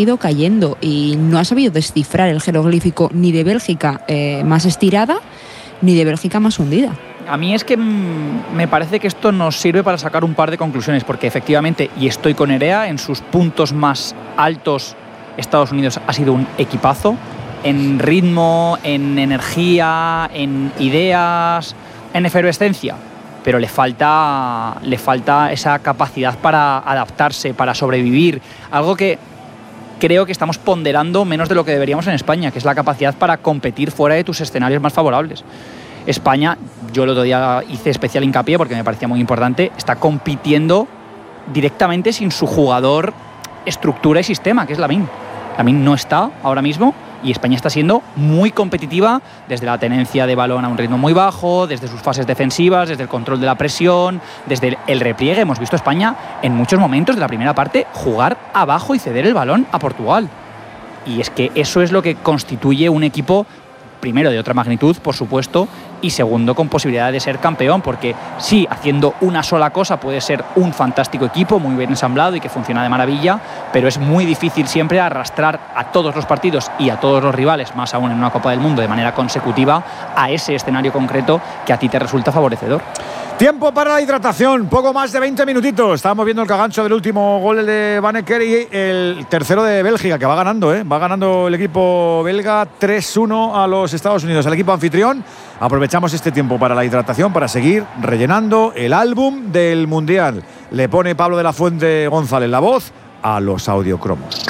cayendo y no ha sabido descifrar el jeroglífico ni de Bélgica eh, más estirada ni de Bélgica más hundida. A mí es que mmm, me parece que esto nos sirve para sacar un par de conclusiones, porque efectivamente, y estoy con Nerea, en sus puntos más altos Estados Unidos ha sido un equipazo, en ritmo, en energía, en ideas, en efervescencia, pero le falta, le falta esa capacidad para adaptarse, para sobrevivir, algo que creo que estamos ponderando menos de lo que deberíamos en España, que es la capacidad para competir fuera de tus escenarios más favorables. España, yo el otro día hice especial hincapié porque me parecía muy importante, está compitiendo directamente sin su jugador estructura y sistema, que es Lamine. Lamine no está ahora mismo y España está siendo muy competitiva desde la tenencia de balón a un ritmo muy bajo, desde sus fases defensivas, desde el control de la presión, desde el repliegue. Hemos visto a España en muchos momentos de la primera parte jugar abajo y ceder el balón a Portugal. Y es que eso es lo que constituye un equipo, primero, de otra magnitud, por supuesto, y segundo, con posibilidad de ser campeón, porque sí, haciendo una sola cosa puede ser un fantástico equipo, muy bien ensamblado y que funciona de maravilla, pero es muy difícil siempre arrastrar a todos los partidos y a todos los rivales, más aún en una Copa del Mundo de manera consecutiva, a ese escenario concreto que a ti te resulta favorecedor. Tiempo para la hidratación, poco más de veinte minutitos. Estábamos viendo el cagancho del último gol de Banneker y el tercero de Bélgica, que va ganando, ¿eh? Va ganando el equipo belga tres uno a los Estados Unidos, el equipo anfitrión. Aprovechamos este tiempo para la hidratación, para seguir rellenando el álbum del Mundial. Le pone Pablo de la Fuente González la voz a los audiocromos.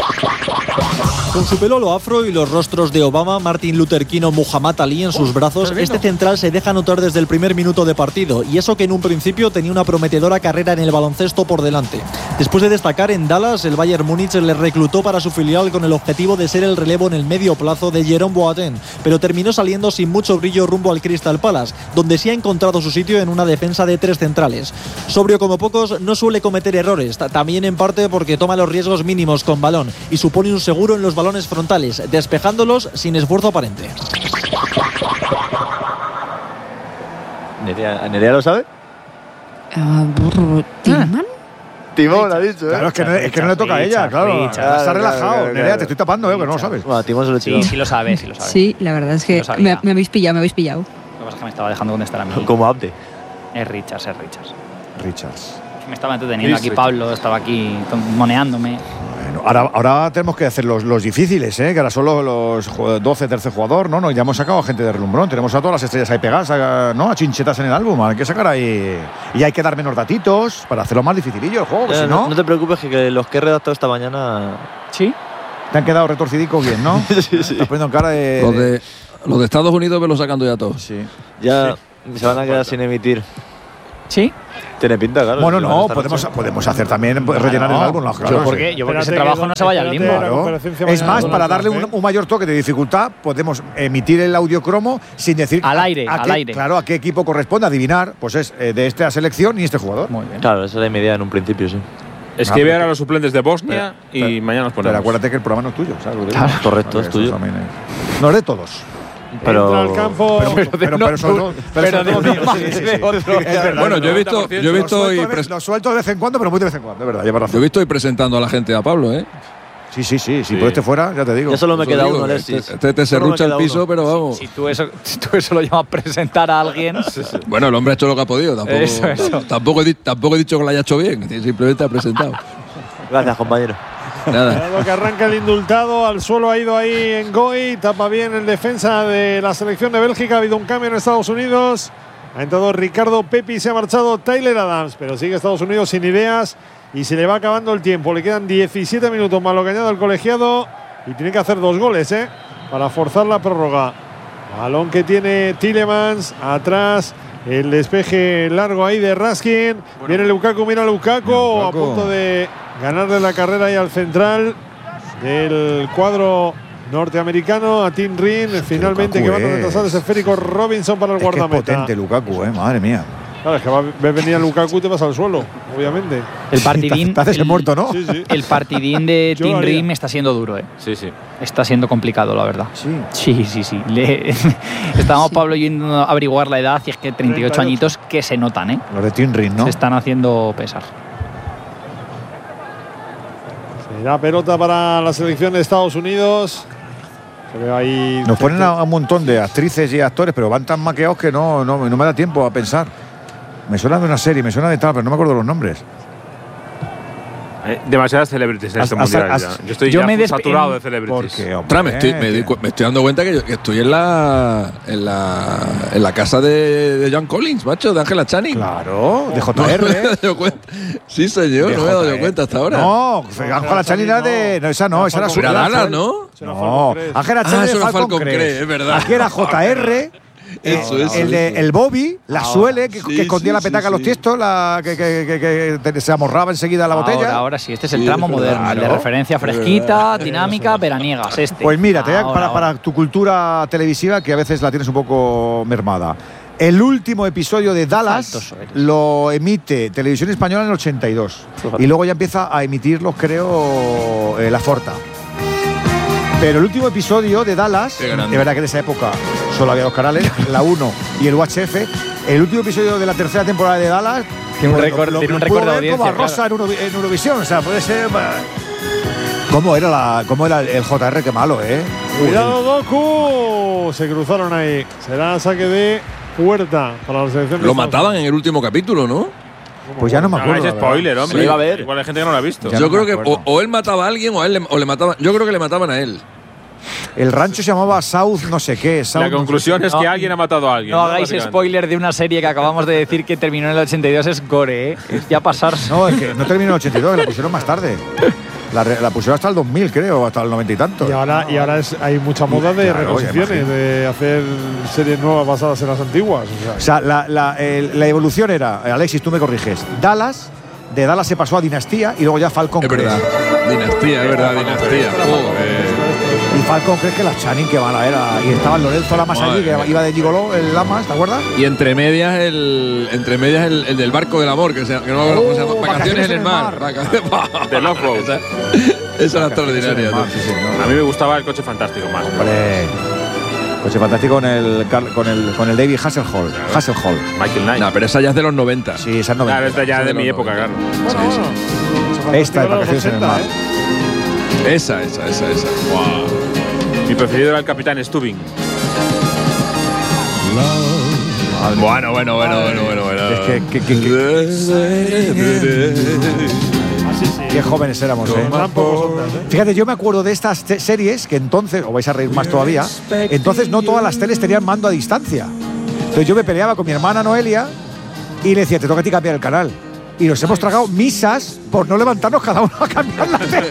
Con su pelo lo afro y los rostros de Obama, Martin Luther King o Muhammad Ali en sus brazos, este central se deja notar desde el primer minuto de partido, y eso que en un principio tenía una prometedora carrera en el baloncesto por delante. Después de destacar en Dallas, el Bayern Múnich le reclutó para su filial con el objetivo de ser el relevo en el medio plazo de Jerome Boateng, pero terminó saliendo sin mucho brillo rumbo al Crystal Palace, donde sí ha encontrado su sitio en una defensa de tres centrales. Sobrio como pocos, no suele cometer errores, también en parte porque toma los riesgos mínimos con balón y supone un seguro en los balones frontales, despejándolos sin esfuerzo aparente. ¿Nerea, ¿Nerea lo sabe? Uh, ¿Timón? Timón ha dicho, ¿eh? Claro, es que, no, es que no le toca a ella, claro. Richard, Está relajado. claro, claro, Nerea, claro. te estoy tapando, ¿eh? Que no lo sabes. Bueno, Timón se lo he Sí, sí lo sabe, sí lo sabe. Sí, la verdad es que Lo sabía. me, me habéis pillado, me habéis pillado. Lo que pasa es que me estaba dejando contestar a mí. Como Abde. Es Richards, es Richards. Richards. Me estaba entreteniendo Chris aquí Pablo, estaba aquí moneándome. Bueno, ahora, ahora tenemos que hacer los, los difíciles, ¿eh? Que ahora son los, los doce tercer jugador, ¿no? no Ya hemos sacado a gente de relumbrón, tenemos a todas las estrellas ahí pegadas, a, ¿no? A chinchetas en el álbum, hay que sacar ahí. Y hay que dar menos datitos para hacerlo más dificilillo el juego, que Eh, si no, no. no te preocupes, que, que los que he redactado esta mañana. ¿Sí? Te han quedado retorcidicos bien, ¿no? sí, sí. Estás poniendo cara de. Los de, los de Estados Unidos me los sacando ya todos. Sí. Ya sí. Se van a quedar sin emitir. ¿Sí? Tiene pinta, claro. Bueno, si no, podemos, podemos hacer también, Claro, rellenar el álbum. Claro, yo porque, sí. yo porque ese Espérate trabajo que- no se vaya al espérate limbo. la Claro. comparecencia Es mañana más, con para el darle Trump, un, ¿eh? un mayor toque de dificultad, podemos emitir el audiocromo sin decir Al a- aire, a al qué- aire. Claro, a qué equipo corresponde adivinar, pues es eh, de esta selección y este jugador. Muy bien. Claro, esa era mi idea en un principio, sí. Escribe Ah, ahora a los suplentes de Bosnia y pero- mañana nos Pero ponemos. acuérdate que el programa no es tuyo, ¿sabes? Claro, correcto, es Eso tuyo. también es- No es de todos. Pero. Entra al campo. Pero, pero, pero, pero sobre todo- pero sobre todo mío, sí, sí, sí. Es verdad, Bueno, es yo he verdad. visto, yo he visto Lo hoy suelto, de, pres- lo suelto de vez en cuando, pero muy de vez en cuando, es verdad, llevas yo he razón. visto hoy presentando a la gente a Pablo, ¿eh? Sí, sí, sí, si Sí. por este fuera, ya te digo. Ya solo me Eso queda digo, uno, que Alexis. Este, este te Solo me serrucha el queda piso, uno. pero vamos. Si tú, eso, si tú eso lo llamas presentar a alguien. Bueno, el hombre ha hecho lo que ha podido. Tampoco, Eso, eso. Tampoco, he, di- tampoco he dicho que lo haya hecho bien. Simplemente ha presentado. Gracias, compañero. Nada. Cuidado que arranca el indultado, al suelo ha ido ahí en Goy, tapa bien el defensa de la selección de Bélgica, ha habido un cambio en Estados Unidos, ha entrado Ricardo Pepi, se ha marchado Tyler Adams, pero sigue Estados Unidos sin ideas y se le va acabando el tiempo, le quedan diecisiete minutos más lo que añade el colegiado y tiene que hacer dos goles, ¿eh? Para forzar la prórroga. Balón que tiene Tielemans, atrás el despeje largo ahí de Raskin, viene Lukaku, mira Lukaku, Lukaku. a punto de ganarle la carrera ahí al central del cuadro norteamericano, a Tim Rin, finalmente Lukaku que van a es- retrasar ese esférico Robinson para el Es que es guardameta. potente Lukaku, eh, madre mía. Claro, es que va, ves venir a Lukaku y te vas al suelo, obviamente. El partidín. Te haces el muerto, ¿no? Sí, sí. El partidín de Yo lo Tim haría. Rim está siendo duro, ¿eh? Sí, sí. Está siendo complicado, la verdad. Sí. Sí, sí, sí. Le- Estábamos Sí. Pablo yendo a averiguar la edad y es que treinta y ocho treinta y ocho. añitos que se notan, ¿eh? Los de Tim Rin, ¿no? Se están haciendo pesar. Se La pelota para la selección de Estados Unidos. Se ve ahí. Nos ponen a un montón de actrices y actores, pero van tan maqueados que no, no, no me da tiempo a pensar. Me suena de una serie, me suena de tal, pero no me acuerdo los nombres. Eh, demasiadas celebrities en este Has- mundial. has- ya. Yo estoy yo ya me despe- saturado en- de celebrities. Porque, hombre, Ostras, me estoy, me, doy cu- me estoy dando cuenta que, yo- que estoy en la, en la en la casa de, de John Collins, macho, de Ángela Channing. Claro, de J No me R. he dado cuenta. Sí, señor, De no me he dado J R. cuenta hasta ahora. No, Ángela Channing era de. No, esa no, esa era su. Pero Dallas, ¿no? No, Ángela Ah, Channing eso de era Falcon Falcon Crest. Crest, es verdad. Aquí era J R. eh, Eso, eso, el, de, eso. el Bobby, la suele, que, Sí, que escondía sí, la petaca sí, a los sí. tiestos, la, que, que, que, que- que se amorraba enseguida la botella. Ahora, ahora sí, este es el Sí, tramo es verdad, moderno, el de ¿no? referencia fresquita, dinámica, veraniegas. Este. Pues mira, te voy a- Ahora, para, ahora. para tu cultura televisiva, que a veces la tienes un poco mermada. El último episodio de Dallas Faltoso eres. lo emite Televisión Española en el ochenta y dos. Fíjate. Y luego ya empieza a emitirlos, creo, eh, La Forta. Pero el último episodio de Dallas, Qué grande. de verdad que en esa época solo había dos canales, la uno y el U H F. El último episodio de la tercera temporada de Dallas Tiene un pues, récord- lo- tiene un lo récord puedo de ver como a audiencia, Rosa en, Euro- en Eurovisión. O sea, puede ser. bah. ¿Cómo era, la, cómo era el J R? Qué malo, ¿eh? Cuidado, Doku. Se cruzaron ahí. Será saque de puerta para la selección de Lo Estados mataban en el último capítulo, ¿no? Pues ya no me No acuerdo. hagáis la verdad. spoiler, hombre. Sí. Iba a ver. Igual hay gente que no lo ha visto. Ya Yo no creo me que acuerdo. o, o él mataba a alguien o a él le, o le mataban. Yo creo que le mataban a él. El rancho se llamaba South no sé qué. South La no conclusión sé es No. que alguien ha matado a alguien. No hagáis Básicamente. spoiler de una serie que acabamos de decir que terminó en el ochenta y dos, es gore, ¿eh? Es ya pasarse. qué. No, es que no terminó en el ochenta y dos, la pusieron más tarde. La, re- la pusieron hasta el dos mil, creo, hasta el noventa y tanto. Y ahora, y ahora es, hay mucha moda de Claro, ya reposiciones, imagino. de hacer series nuevas basadas en las antiguas. O sea, O sea, la, la- el- la evolución era, Alexis, tú me corriges, Dallas, de Dallas se pasó a Dinastía y luego ya Falcon Es Crest. verdad. Dinastía, es verdad, dinastía. Joder. Y Falcon Crest que la Channing que van a ver. a- Y estaba Lorenzo Lamas Madre allí, que mía. iba de Gigoló, el Lamas, ¿te acuerdas? Y entre medias el entre medias el, el del barco del amor, que, se, que no me acuerdo cómo se llama. Oh, Vacaciones en el mar. Vacaciones- The Love Boat. Esa, esa era extraordinaria. Ah, tú. sí, señor. A mí me gustaba el coche fantástico más. Hombre. Coche fantástico con el, Carl- con el, con el David Hasselhoff. Hasselhoff. Michael Knight. No, pero esa ya es de los noventa. Sí, esa no Claro, esta ya es de mi época, claro. bueno, sí, bueno. Esta de Fantástico Vacaciones en el los mar. ochenta, ¿eh? Esa, esa, esa, esa. Wow. Mi preferido era el Capitán Stubbing. Bueno, bueno, bueno, bueno, bueno, bueno. Es que, que- que- Así sí. qué jóvenes éramos, ¿eh? Eran pocos ondas, ¿eh? Fíjate, yo me acuerdo de estas te- series que entonces, os vais a reír más todavía, entonces no todas las teles tenían mando a distancia. Entonces yo me peleaba con mi hermana Noelia y le decía, te toca a ti cambiar el canal. Y nos hemos tragado misas por no levantarnos cada uno a cambiar la tele.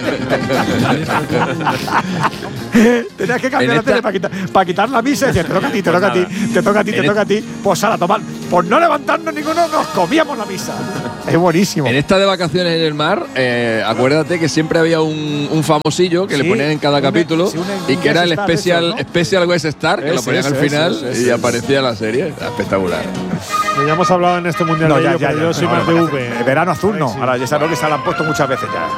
Tenías que cambiar En la tele esta- para quitar, para quitar la misa y decir, te toca a ti, te toca a ti, te toca a ti, te En toca a ti. Pues ahora, tomar. Por no levantarnos ninguno, nos comíamos la misa. Es buenísimo. En esta de vacaciones en el mar, eh, acuérdate que siempre había un, un famosillo que Sí, le ponían en cada un- capítulo sí, un- y un que era el guest star de especial, esos, ¿no? especial West Star, que lo Ese, ponían al ese, final ese, ese, y ese. aparecía la serie. Era espectacular. Que ya hemos hablado en este mundial No, de ya, ello, ya, pero ya. yo soy No, más no, de no, V. Verano azul no. Ahí sí. Ahora ya sabes que se la han puesto muchas veces ya.